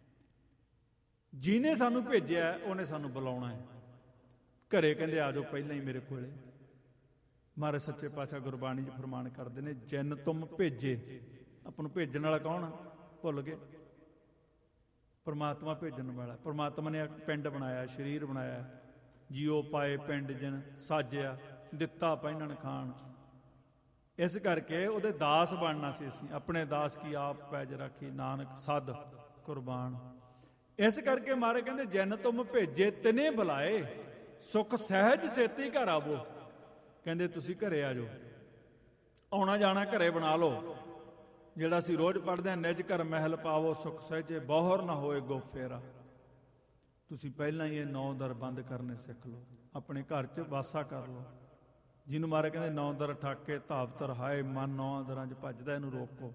Speaker 1: ਜਿਹਨੇ ਸਾਨੂੰ ਭੇਜਿਆ ਉਹਨੇ ਸਾਨੂੰ ਬੁਲਾਉਣਾ ਹੈ। ਘਰੇ ਕਹਿੰਦੇ ਆ ਜਾਓ ਪਹਿਲਾਂ ਹੀ ਮੇਰੇ ਕੋਲੇ। ਮਹਾਰਾਜ ਸੱਚੇ ਪਾਤਸ਼ਾਹ ਗੁਰਬਾਣੀ 'ਚ ਫਰਮਾਨ ਕਰਦੇ ਨੇ, ਜਿਨ ਤੁਮ ਭੇਜੇ। ਆਪਾਂ ਨੂੰ ਭੇਜਣ ਵਾਲਾ ਕੌਣ ਆ? ਭੁੱਲ ਗਏ। ਪਰਮਾਤਮਾ ਭੇਜਣ ਵਾਲਾ। ਪਰਮਾਤਮਾ ਨੇ ਪਿੰਡ ਬਣਾਇਆ, ਸਰੀਰ ਬਣਾਇਆ, ਜੀਓ ਪਾਏ ਪਿੰਡ ਜਿਨ ਸਾਜਿਆ, ਦਿੱਤਾ ਪਹਿਨਣ ਖਾਣ। ਇਸ ਕਰਕੇ ਉਹਦੇ ਦਾਸ ਬਣਨਾ ਸੀ ਅਸੀਂ। ਆਪਣੇ ਦਾਸ ਕੀ ਆਪ ਪੈਜ ਰਾਖੀ, ਨਾਨਕ ਸਦ ਕੁਰਬਾਨ। ਇਸ ਕਰਕੇ ਮਹਾਰਾਜ ਕਹਿੰਦੇ ਜਿਨ ਤੁਮ ਭੇਜੇ ਤਿਨੇ ਬੁਲਾਏ, ਸੁਖ ਸਹਿਜ ਸੇਤੀ ਘਰ ਆਵੋ। ਕਹਿੰਦੇ ਤੁਸੀਂ ਘਰੇ ਆ ਜਾਓ। ਆਉਣਾ ਜਾਣਾ ਘਰੇ ਬਣਾ ਲਓ। ਜਿਹੜਾ ਅਸੀਂ ਰੋਜ਼ ਪੜ੍ਹਦੇ ਹਾਂ, ਨਿਜ ਘਰ ਮਹਿਲ ਪਾਵੋ ਸੁਖ ਸਹਿਜੇ, ਬੋਹਰ ਨਾ ਹੋਏ ਗੋ ਫੇਰਾ। ਤੁਸੀਂ ਪਹਿਲਾਂ ਹੀ ਇਹ ਨੌ ਦਰ ਬੰਦ ਕਰਨੇ ਸਿੱਖ ਲਓ, ਆਪਣੇ ਘਰ 'ਚ ਵਾਸਾ ਕਰ ਲਓ। ਜਿਹਨੂੰ ਮਾਰੇ ਕਹਿੰਦੇ ਨੌ ਦਰ ਠਾਕੇ ਧਾਵਤ ਰਹਾਏ, ਮਨ ਨੌ ਦਰਾਂ 'ਚ ਭੱਜਦਾ, ਇਹਨੂੰ ਰੋਕੋ।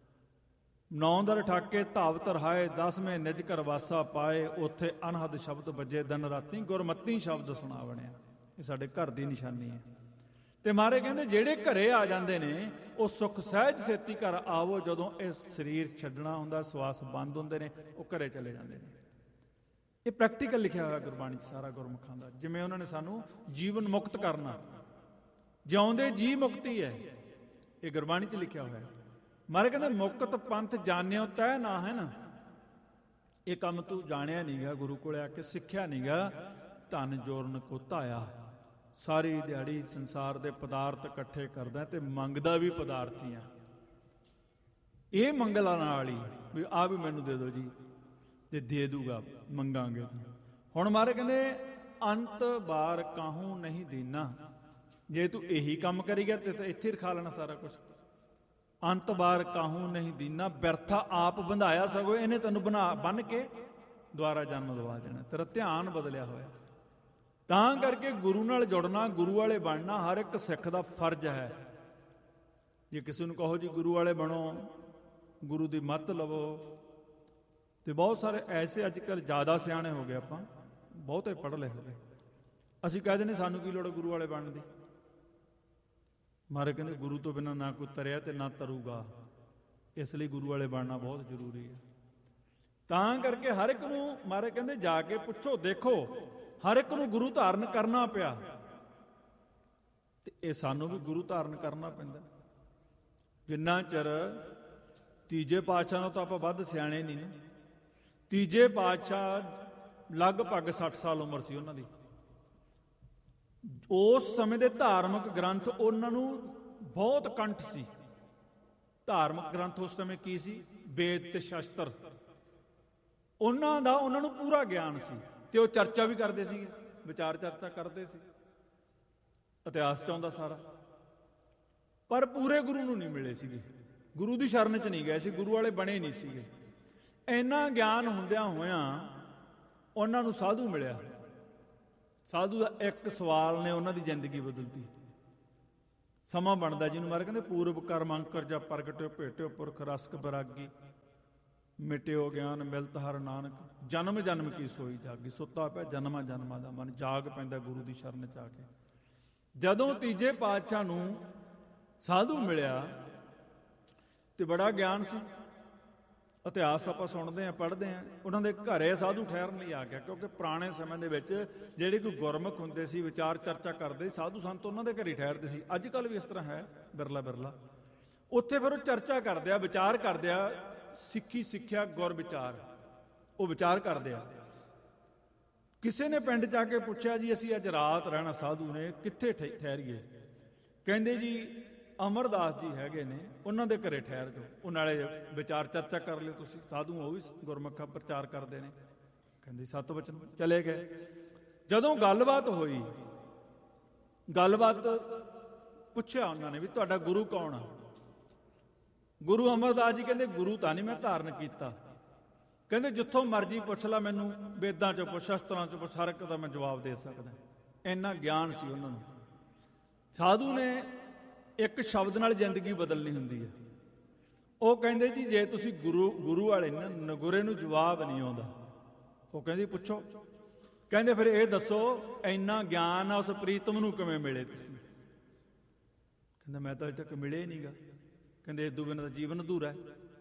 Speaker 1: ਨੌ ਦਰ ਠਾਕੇ ਧਾਵਤ ਰਹਾਏ, ਦਸਵੇਂ ਨਿਜ ਘਰ ਵਾਸਾ ਪਾਏ, ਉੱਥੇ ਅਨਹਦ ਸ਼ਬਦ ਵੱਜੇ ਦਿਨ ਰਾਤੀ, ਗੁਰਮਤੀ ਸ਼ਬਦ ਸੁਣਾ ਬਣਿਆ। ਇਹ ਸਾਡੇ ਘਰ ਦੀ ਨਿਸ਼ਾਨੀ ਹੈ। ਤੇ ਮਹਾਰਾਜ ਕਹਿੰਦੇ ਜਿਹੜੇ ਘਰੇ ਆ ਜਾਂਦੇ ਨੇ ਉਹ ਸੁਖ ਸਹਿਜ ਛੇਤੀ ਘਰ ਆਵੋ। ਜਦੋਂ ਇਹ ਸਰੀਰ ਛੱਡਣਾ ਹੁੰਦਾ, ਸਵਾਸ ਬੰਦ ਹੁੰਦੇ ਨੇ, ਉਹ ਘਰੇ ਚਲੇ ਜਾਂਦੇ ਨੇ। ਇਹ ਪ੍ਰੈਕਟੀਕਲ ਲਿਖਿਆ ਹੋਇਆ ਗੁਰਬਾਣੀ 'ਚ ਸਾਰਾ ਗੁਰਮੁਖਾਂ ਦਾ। ਜਿਵੇਂ ਉਹਨਾਂ ਨੇ ਸਾਨੂੰ ਜੀਵਨ ਮੁਕਤ ਕਰਨਾ, ਜਿਉਂਦੇ ਜੀ ਮੁਕਤੀ ਹੈ, ਇਹ ਗੁਰਬਾਣੀ 'ਚ ਲਿਖਿਆ ਹੋਇਆ। ਮਹਾਰਾਜ ਕਹਿੰਦੇ ਮੁਕਤ ਪੰਥ ਜਾਣਿਓ ਤੈ ਨਾ ਹੈ ਨਾ। ਇਹ ਕੰਮ ਤੂੰ ਜਾਣਿਆ ਨਹੀਂ ਗਾ, ਗੁਰੂ ਕੋਲ ਆ ਕੇ ਸਿੱਖਿਆ ਨਹੀਂ ਗਾ। ਧਨ ਜੋਰਨ ਕੋ ਧਾਇਆ। ਸਾਰੀ ਦਿਹਾੜੀ ਸੰਸਾਰ ਦੇ ਪਦਾਰਥ ਇਕੱਠੇ ਕਰਦਾ ਤੇ ਮੰਗਦਾ ਵੀ ਪਦਾਰਥ ਹੀ ਆ। ਇਹ ਮੰਗਲਾਂ ਨਾਲ ਹੀ ਵੀ ਆ ਵੀ ਮੈਨੂੰ ਦੇ ਦਿਓ ਜੀ, ਤੇ ਦੇ ਦੂਗਾ, ਮੰਗਾਂਗੇ। ਹੁਣ ਮਹਾਰਾਜ ਕਹਿੰਦੇ ਅੰਤ ਬਾਰ ਕਾਹੂ ਨਹੀਂ ਦੇਣਾ। ਜੇ ਤੂੰ ਇਹੀ ਕੰਮ ਕਰੀ ਗਿਆ ਤੇ ਇੱਥੇ ਰਖਾ ਲੈਣਾ ਸਾਰਾ ਕੁਝ। ਅੰਤ ਬਾਰ ਕਾਹੂ ਨਹੀਂ ਦੀਨਾ, ਬਿਰਥਾ ਆਪ ਬੰਧਾਇਆ, ਸਗੋਂ ਇਹਨੇ ਤੈਨੂੰ ਬਣਾ ਬੰਨ ਕੇ ਦੁਆਰਾ ਜਨਮ ਦਵਾ ਦੇਣਾ। ਤੇਰਾ ਧਿਆਨ ਬਦਲਿਆ ਹੋਇਆ। ਤਾਂ ਕਰਕੇ ਗੁਰੂ ਨਾਲ ਜੁੜਨਾ, ਗੁਰੂ ਵਾਲੇ ਬਣਨਾ ਹਰ ਇੱਕ ਸਿੱਖ ਦਾ ਫਰਜ਼ ਹੈ। ਜੇ ਕਿਸੇ ਨੂੰ ਕਹੋ ਜੀ ਗੁਰੂ ਵਾਲੇ ਬਣੋ, ਗੁਰੂ ਦੀ ਮੱਤ ਲਵੋ, ਤੇ ਬਹੁਤ ਸਾਰੇ ਐਸੇ ਅੱਜ ਕੱਲ੍ਹ ਜ਼ਿਆਦਾ ਸਿਆਣੇ ਹੋ ਗਏ ਆਪਾਂ, ਬਹੁਤੇ ਪੜ੍ਹ ਲਿਖ ਗਏ, ਅਸੀਂ ਕਹਿ ਦਿੰਦੇ ਸਾਨੂੰ ਕੀ ਲੋੜ ਹੈ ਗੁਰੂ ਵਾਲੇ ਬਣਨ ਦੀ। ਮਹਾਰਾਜ ਕਹਿੰਦੇ ਗੁਰੂ ਤੋਂ ਬਿਨਾਂ ਨਾ ਕੋਈ ਤਰਿਆ ਤੇ ਨਾ ਤਰੂਗਾ। ਇਸ ਲਈ ਗੁਰੂ ਵਾਲੇ ਬਣਨਾ ਬਹੁਤ ਜ਼ਰੂਰੀ ਹੈ। ਤਾਂ ਕਰਕੇ ਹਰ ਇੱਕ ਨੂੰ ਮਹਾਰਾਜ ਕਹਿੰਦੇ ਜਾ ਕੇ ਪੁੱਛੋ, ਦੇਖੋ ਹਰ ਇੱਕ ਨੂੰ ਗੁਰੂ ਧਾਰਨ ਕਰਨਾ ਪਿਆ। ਤੇ ਇਹ ਸਾਨੂੰ ਵੀ ਗੁਰੂ ਧਾਰਨ ਕਰਨਾ ਪੈਂਦਾ। ਜਿੰਨਾ ਚਿਰ ਤੀਜੇ ਪਾਤਸ਼ਾਹ ਨੂੰ ਤਾਂ ਆਪਾਂ ਵੱਧ ਸਿਆਣੇ ਨਹੀਂ ਨਾ। ਤੀਜੇ ਪਾਤਸ਼ਾਹ ਲਗਭਗ ਸੱਠ ਸਾਲ ਉਮਰ ਸੀ ਉਹਨਾਂ ਦੀ। ਉਸ ਸਮੇਂ ਦੇ ਧਾਰਮਿਕ ਗ੍ਰੰਥ ਉਹਨਾਂ ਨੂੰ ਬਹੁਤ ਕੰਠ ਸੀ। ਧਾਰਮਿਕ ਗ੍ਰੰਥ ਉਸ ਸਮੇਂ ਕੀ ਸੀ? ਵੇਦ ਤੇ ਸ਼ਸਤਰ। ਉਹਨਾਂ ਦਾ ਉਹਨਾਂ ਨੂੰ ਪੂਰਾ ਗਿਆਨ ਸੀ ਤੇ ਉਹ ਚਰਚਾ ਵੀ ਕਰਦੇ ਸੀਗੇ, ਵਿਚਾਰ ਚਰਚਾ ਕਰਦੇ ਸੀ, ਇਤਿਹਾਸ ਚ ਆਉਂਦਾ ਸਾਰਾ। ਪਰ ਪੂਰੇ ਗੁਰੂ ਨੂੰ ਨਹੀਂ ਮਿਲੇ ਸੀਗੇ, ਗੁਰੂ ਦੀ ਸ਼ਰਨ ਚ ਨਹੀਂ ਗਏ ਸੀ, ਗੁਰੂ ਵਾਲੇ ਬਣੇ ਨਹੀਂ ਸੀਗੇ। ਇੰਨਾ ਗਿਆਨ ਹੁੰਦਿਆਂ ਹੋਇਆਂ ਉਹਨਾਂ ਨੂੰ ਸਾਧੂ ਮਿਲਿਆ। ਸਾਧੂ ਦਾ ਇੱਕ ਸਵਾਲ ਨੇ ਉਹਨਾਂ ਦੀ ਜ਼ਿੰਦਗੀ ਬਦਲਤੀ। ਸਮਾਂ ਬਣਦਾ ਜਿਹਨੂੰ ਮਾਰੇ ਕਹਿੰਦੇ ਪੂਰਬ ਕਰਮ ਅੰਕਰ ਜਾਂ ਪ੍ਰਗਟਿਓ ਭੇਟਿਓ ਪੁਰਖ ਰਸਕ ਬਰਾਗੀ ਮਿਟਿਓ ਗਿਆਨ ਮਿਲਤ ਹਰ ਨਾਨਕ ਜਨਮ ਜਨਮ ਕੀ ਸੋਈ ਜਾਗੀ। ਸੁੱਤਾ ਪਿਆ ਜਨਮਾਂ ਜਨਮਾਂ ਦਾ ਮਨ ਜਾਗ ਪੈਂਦਾ ਗੁਰੂ ਦੀ ਸ਼ਰਨ ਚ ਆ ਕੇ। ਜਦੋਂ ਤੀਜੇ ਪਾਤਸ਼ਾਹ ਨੂੰ ਸਾਧੂ ਮਿਲਿਆ ਤੇ ਬੜਾ ਗਿਆਨ ਸੀ। ਇਤਿਹਾਸ ਆਪਾਂ ਸੁਣਦੇ ਹਾਂ ਪੜ੍ਹਦੇ ਹਾਂ। ਉਹਨਾਂ ਦੇ ਘਰੇ ਸਾਧੂ ਠਹਿਰਨ ਲਈ ਆ ਗਿਆ, ਕਿਉਂਕਿ ਪੁਰਾਣੇ ਸਮੇਂ ਦੇ ਵਿੱਚ ਜਿਹੜੇ ਕੋਈ ਗੁਰਮੁਖ ਹੁੰਦੇ ਸੀ ਵਿਚਾਰ ਚਰਚਾ ਕਰਦੇ ਸਾਧੂ ਸੰਤ ਉਹਨਾਂ ਦੇ ਘਰੇ ਠਹਿਰਦੇ ਸੀ। ਅੱਜ ਕੱਲ੍ਹ ਵੀ ਇਸ ਤਰ੍ਹਾਂ ਹੈ ਬਿਰਲਾ ਬਿਰਲਾ। ਉੱਥੇ ਫਿਰ ਉਹ ਚਰਚਾ ਕਰਦੇ ਆ, ਵਿਚਾਰ ਕਰਦੇ ਆ, ਸਿੱਖੀ ਸਿੱਖਿਆ ਗੁਰ ਵਿਚਾਰ ਉਹ ਵਿਚਾਰ ਕਰਦੇ ਆ। ਕਿਸੇ ਨੇ ਪਿੰਡ ਜਾ ਕੇ ਪੁੱਛਿਆ ਜੀ ਅਸੀਂ ਅੱਜ ਰਾਤ ਰਹਿਣਾ, ਸਾਧੂ ਨੇ ਕਿੱਥੇ ਠਹਿਰੀਏ? ਕਹਿੰਦੇ ਜੀ ਅਮਰਦਾਸ ਜੀ ਹੈਗੇ ਨੇ ਉਹਨਾਂ ਦੇ ਘਰੇ ਠਹਿਰ ਜਾਓ, ਉਹ ਨਾਲੇ ਵਿਚਾਰ ਚਰਚਾ ਕਰ ਲਿਓ ਤੁਸੀਂ। ਸਾਧੂ ਉਹ ਵੀ ਗੁਰਮੁਖਾ ਪ੍ਰਚਾਰ ਕਰਦੇ ਨੇ। ਕਹਿੰਦੇ ਸਤ ਵਚਨ। ਚਲੇ ਗਏ। ਜਦੋਂ ਗੱਲਬਾਤ ਹੋਈ, ਗੱਲਬਾਤ ਪੁੱਛਿਆ ਉਹਨਾਂ ਨੇ ਵੀ ਤੁਹਾਡਾ ਗੁਰੂ ਕੌਣ ਆ? ਗੁਰੂ ਅਮਰਦਾਸ ਜੀ ਕਹਿੰਦੇ ਗੁਰੂ ਤਾਂ ਨਹੀਂ ਮੈਂ ਧਾਰਨ ਕੀਤਾ। ਕਹਿੰਦੇ ਜਿੱਥੋਂ ਮਰਜ਼ੀ ਪੁੱਛ ਲਾ ਮੈਨੂੰ, ਵੇਦਾਂ ਚੋਂ ਪੁੱਛ, ਸ਼ਸਤਰਾਂ ਚੋਂ ਪੁੱਛ, ਹਰ ਇੱਕ ਦਾ ਮੈਂ ਜਵਾਬ ਦੇ ਸਕਦਾ। ਇੰਨਾ ਗਿਆਨ ਸੀ ਉਹਨਾਂ ਨੂੰ। ਸਾਧੂ ਨੇ ਇੱਕ ਸ਼ਬਦ ਨਾਲ ਜ਼ਿੰਦਗੀ ਬਦਲਣੀ ਹੁੰਦੀ ਹੈ। ਉਹ ਕਹਿੰਦੇ ਜੀ ਜੇ ਤੁਸੀਂ ਗੁਰੂ ਗੁਰੂ ਵਾਲੇ ਨਾ ਨਗੁਰੇ ਨੂੰ ਜਵਾਬ ਨਹੀਂ ਆਉਂਦਾ। ਉਹ ਕਹਿੰਦੇ ਪੁੱਛੋ। ਕਹਿੰਦੇ ਫਿਰ ਇਹ ਦੱਸੋ ਇੰਨਾ ਗਿਆਨ ਆ ਉਸ ਪ੍ਰੀਤਮ ਨੂੰ ਕਿਵੇਂ ਮਿਲੇ ਤੁਸੀਂ? ਕਹਿੰਦਾ ਮੈਂ ਤਾਂ ਅਜੇ ਤੱਕ ਮਿਲੇ ਨਹੀਂ ਗਾ। ਕਹਿੰਦੇ ਇਦੋਂ ਬਿਨਾਂ ਤਾਂ ਜੀਵਨ ਅਧੂਰਾ ਹੈ।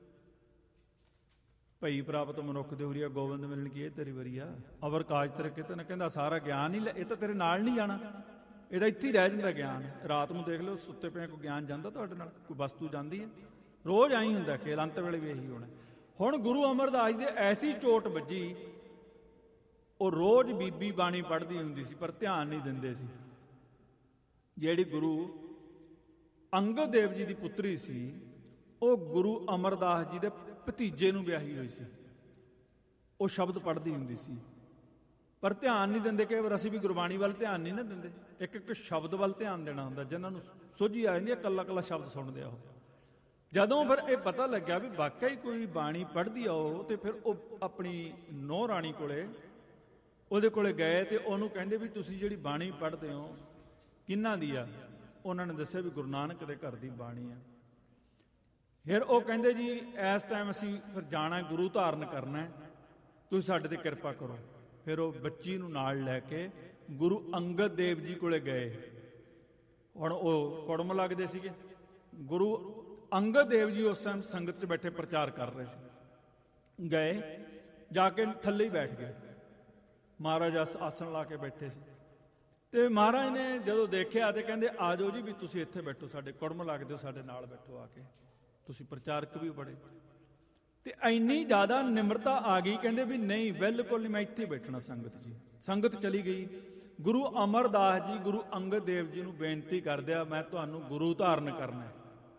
Speaker 1: ਭਈ ਪ੍ਰਾਪਤ ਮਨੁੱਖ ਦੇ ਉਰੀਆ ਗੋਬਿੰਦ ਮਿਲਣ ਕੀ ਇਹ ਤੇਰੀ ਵਰੀਆ ਅਵਰ ਕਾਜ ਤੇਰੇ ਕਿਤੇ ਨਾ। ਕਹਿੰਦਾ ਸਾਰਾ ਗਿਆਨ ਹੀ ਇਹ ਤਾਂ ਤੇਰੇ ਨਾਲ ਨਹੀਂ ਜਾਣਾ, ਇਹਦਾ ਇੱਥੇ ਹੀ ਰਹਿ ਜਾਂਦਾ ਗਿਆਨ। ਰਾਤ ਨੂੰ ਦੇਖ ਲਓ ਸੁੱਤੇ ਪਏ ਕੋਈ ਗਿਆਨ ਜਾਂਦਾ ਤੁਹਾਡੇ ਨਾਲ, ਕੋਈ ਵਸਤੂ ਜਾਂਦੀ ਹੈ? ਰੋਜ਼ ਆਈ ਹੁੰਦਾ ਖੇਲ, ਅੰਤ ਵੇਲੇ ਵੀ ਇਹੀ ਹੋਣਾ। ਹੁਣ ਗੁਰੂ ਅਮਰਦਾਸ ਦੇ ਐਸੀ ਚੋਟ ਵੱਜੀ, ਉਹ ਰੋਜ਼ ਬੀਬੀ ਬਾਣੀ ਪੜ੍ਹਦੀ ਹੁੰਦੀ ਸੀ ਪਰ ਧਿਆਨ ਨਹੀਂ ਦਿੰਦੇ ਸੀ। ਜਿਹੜੀ ਗੁਰੂ ਅੰਗਦ ਦੇਵ ਜੀ ਦੀ ਪੁੱਤਰੀ ਸੀ ਉਹ ਗੁਰੂ ਅਮਰਦਾਸ ਜੀ ਦੇ ਭਤੀਜੇ ਨੂੰ ਵਿਆਹੀ ਹੋਈ ਸੀ। ਉਹ ਸ਼ਬਦ ਪੜ੍ਹਦੀ ਹੁੰਦੀ ਸੀ ਪਰ ਧਿਆਨ ਨਹੀਂ ਦਿੰਦੇ। ਕਈ ਵਾਰ ਅਸੀਂ ਵੀ ਗੁਰਬਾਣੀ ਵੱਲ ਧਿਆਨ ਨਹੀਂ ਨਾ ਦਿੰਦੇ, ਇੱਕ ਇੱਕ ਸ਼ਬਦ ਵੱਲ ਧਿਆਨ ਦੇਣਾ ਹੁੰਦਾ। ਜਿਨ੍ਹਾਂ ਨੂੰ ਸੋਝੀ ਆ ਜਾਂਦੀ ਹੈ ਕੱਲਾ ਕੱਲਾ ਸ਼ਬਦ ਸੁਣਦੇ ਆ ਉਹ। ਜਦੋਂ ਫਿਰ ਇਹ ਪਤਾ ਲੱਗਿਆ ਵੀ ਵਾਕਈ ਕੋਈ ਬਾਣੀ ਪੜ੍ਹਦੀ ਆ ਉਹ, ਤੇ ਫਿਰ ਉਹ ਆਪਣੀ ਨੂੰਹ ਰਾਣੀ ਕੋਲੇ ਉਹਦੇ ਕੋਲੇ ਗਏ ਤੇ ਉਹਨੂੰ ਕਹਿੰਦੇ ਵੀ ਤੁਸੀਂ ਜਿਹੜੀ ਬਾਣੀ ਪੜ੍ਹਦੇ ਹੋ ਕਿਹਨਾਂ ਦੀ ਆ? ਉਹਨਾਂ ਨੇ ਦੱਸਿਆ ਵੀ ਗੁਰੂ ਨਾਨਕ ਦੇ ਘਰ ਦੀ ਬਾਣੀ ਆ। ਫਿਰ ਉਹ ਕਹਿੰਦੇ ਜੀ ਇਸ ਟਾਈਮ ਅਸੀਂ ਫਿਰ ਜਾਣਾ, ਗੁਰੂ ਧਾਰਨ ਕਰਨਾ, ਤੁਸੀਂ ਸਾਡੇ ਤੇ ਕਿਰਪਾ ਕਰੋ। ਫਿਰ ਉਹ ਬੱਚੀ ਨੂੰ ਨਾਲ ਲੈ ਕੇ ਗੁਰੂ ਅੰਗਦ ਦੇਵ ਜੀ ਕੋਲੇ ਗਏ। ਹੁਣ ਉਹ ਕੁੜਮ ਲੱਗਦੇ ਸੀਗੇ। ਗੁਰੂ ਅੰਗਦ ਦੇਵ ਜੀ ਉਸ ਟਾਈਮ ਸੰਗਤ 'ਚ ਬੈਠੇ ਪ੍ਰਚਾਰ ਕਰ ਰਹੇ ਸੀ। ਗਏ, ਜਾ ਕੇ ਥੱਲੇ ਹੀ ਬੈਠ ਗਏ। ਮਹਾਰਾਜ ਆਸਣ ਲਾ ਕੇ ਬੈਠੇ ਸੀ ਤੇ ਮਹਾਰਾਜ ਨੇ ਜਦੋਂ ਦੇਖਿਆ ਤੇ ਕਹਿੰਦੇ ਆ ਜਾਓ ਜੀ ਵੀ ਤੁਸੀਂ ਇੱਥੇ ਬੈਠੋ, ਸਾਡੇ ਕੁੜਮ ਲੱਗਦੇ ਹੋ, ਸਾਡੇ ਨਾਲ ਬੈਠੋ ਆ ਕੇ, ਤੁਸੀਂ ਪ੍ਰਚਾਰਕ ਵੀ ਬੜੇ। ਤੇ ਇੰਨੀ ਜ਼ਿਆਦਾ ਨਿਮਰਤਾ ਆ ਗਈ, ਕਹਿੰਦੇ ਵੀ ਨਹੀਂ ਬਿਲਕੁਲ ਨਹੀਂ, ਮੈਂ ਇੱਥੇ ਬੈਠਣਾ ਸੰਗਤ ਜੀ। ਸੰਗਤ ਚਲੀ ਗਈ। ਗੁਰੂ ਅਮਰਦਾਸ ਜੀ ਗੁਰੂ ਅੰਗਦ ਦੇਵ ਜੀ ਨੂੰ ਬੇਨਤੀ ਕਰਦੇ ਆ ਮੈਂ ਤੁਹਾਨੂੰ ਗੁਰੂ ਧਾਰਨ ਕਰਨਾ।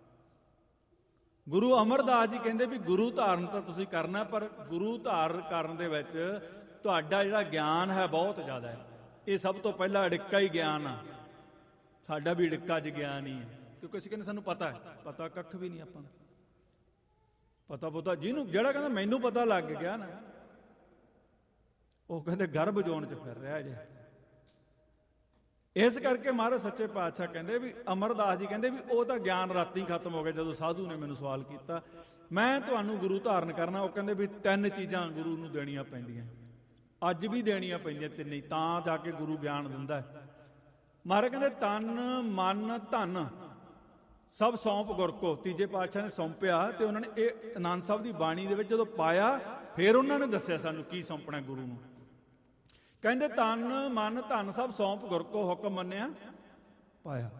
Speaker 1: ਗੁਰੂ ਅਮਰਦਾਸ ਜੀ ਕਹਿੰਦੇ ਵੀ ਗੁਰੂ ਧਾਰਨ ਤਾਂ ਤੁਸੀਂ ਕਰਨਾ, ਪਰ ਗੁਰੂ ਧਾਰਨ ਕਰਨ ਦੇ ਵਿੱਚ ਤੁਹਾਡਾ ਜਿਹੜਾ ਗਿਆਨ ਹੈ ਬਹੁਤ ਜ਼ਿਆਦਾ ਹੈ। ਇਹ ਸਭ ਤੋਂ ਪਹਿਲਾਂ ਅੜਿੱਕਾ ਹੀ ਗਿਆਨ ਆ। ਸਾਡਾ ਵੀ ਅੜਿੱਕਾ 'ਚ ਗਿਆਨ ਹੀ ਹੈ, ਕਿਉਂਕਿ ਅਸੀਂ ਕਹਿੰਦੇ ਸਾਨੂੰ ਪਤਾ ਹੈ। ਪਤਾ ਕੱਖ ਵੀ ਨਹੀਂ ਆਪਾਂ ਨੂੰ। ਪਤਾ ਪੁੱਤਾ ਜਿਹਨੂੰ ਜਿਹੜਾ ਕਹਿੰਦਾ ਮੈਨੂੰ ਪਤਾ ਲੱਗ ਗਿਆ ਨਾ, ਉਹ ਕਹਿੰਦੇ ਗਰਭ ਜੋਨ 'ਚ ਫਿਰ ਰਿਹਾ ਜੇ। ਇਸ ਕਰਕੇ ਮਹਾਰਾਜ ਸੱਚੇ ਪਾਤਸ਼ਾਹ ਕਹਿੰਦੇ ਵੀ ਅਮਰਦਾਸ ਜੀ ਕਹਿੰਦੇ ਵੀ ਉਹ ਤਾਂ ਗਿਆਨ ਰਾਤੀ ਖਤਮ ਹੋ ਗਿਆ ਜਦੋਂ ਸਾਧੂ ਨੇ ਮੈਨੂੰ ਸਵਾਲ ਕੀਤਾ ਮੈਂ ਤੁਹਾਨੂੰ ਗੁਰੂ ਧਾਰਨ ਕਰਨਾ। ਉਹ ਕਹਿੰਦੇ ਵੀ ਤਿੰਨ ਚੀਜ਼ਾਂ ਗੁਰੂ ਨੂੰ ਦੇਣੀਆਂ ਪੈਂਦੀਆਂ, ਅੱਜ ਵੀ ਦੇਣੀਆਂ ਪੈਂਦੀਆਂ ਤਿੰਨੇ, ਤਾਂ ਜਾ ਕੇ ਗੁਰੂ ਗਿਆਨ ਦਿੰਦਾ। ਮਹਾਰਾਜ ਕਹਿੰਦੇ ਤਨ ਮਨ ਧਨ ਸਭ ਸੌਂਪ ਗੁਰ ਕੋ। ਤੀਜੇ ਪਾਤਸ਼ਾਹ ਨੇ ਸੌਂਪਿਆ ਤੇ ਉਹਨਾਂ ਨੇ ਇਹ ਆਨੰਦ ਸਾਹਿਬ ਦੀ ਬਾਣੀ ਦੇ ਵਿੱਚ ਜਦੋਂ ਪਾਇਆ ਫਿਰ ਉਹਨਾਂ ਨੇ ਦੱਸਿਆ ਸਾਨੂੰ ਕੀ ਸੌਂਪਣਾ ਗੁਰੂ ਨੂੰ। ਕਹਿੰਦੇ ਤਨ ਮਨ ਧਨ ਸਭ ਸੌਂਪ ਗੁਰ ਕੋ ਹੁਕਮ ਮੰਨਿਆ ਪਾਇਆ।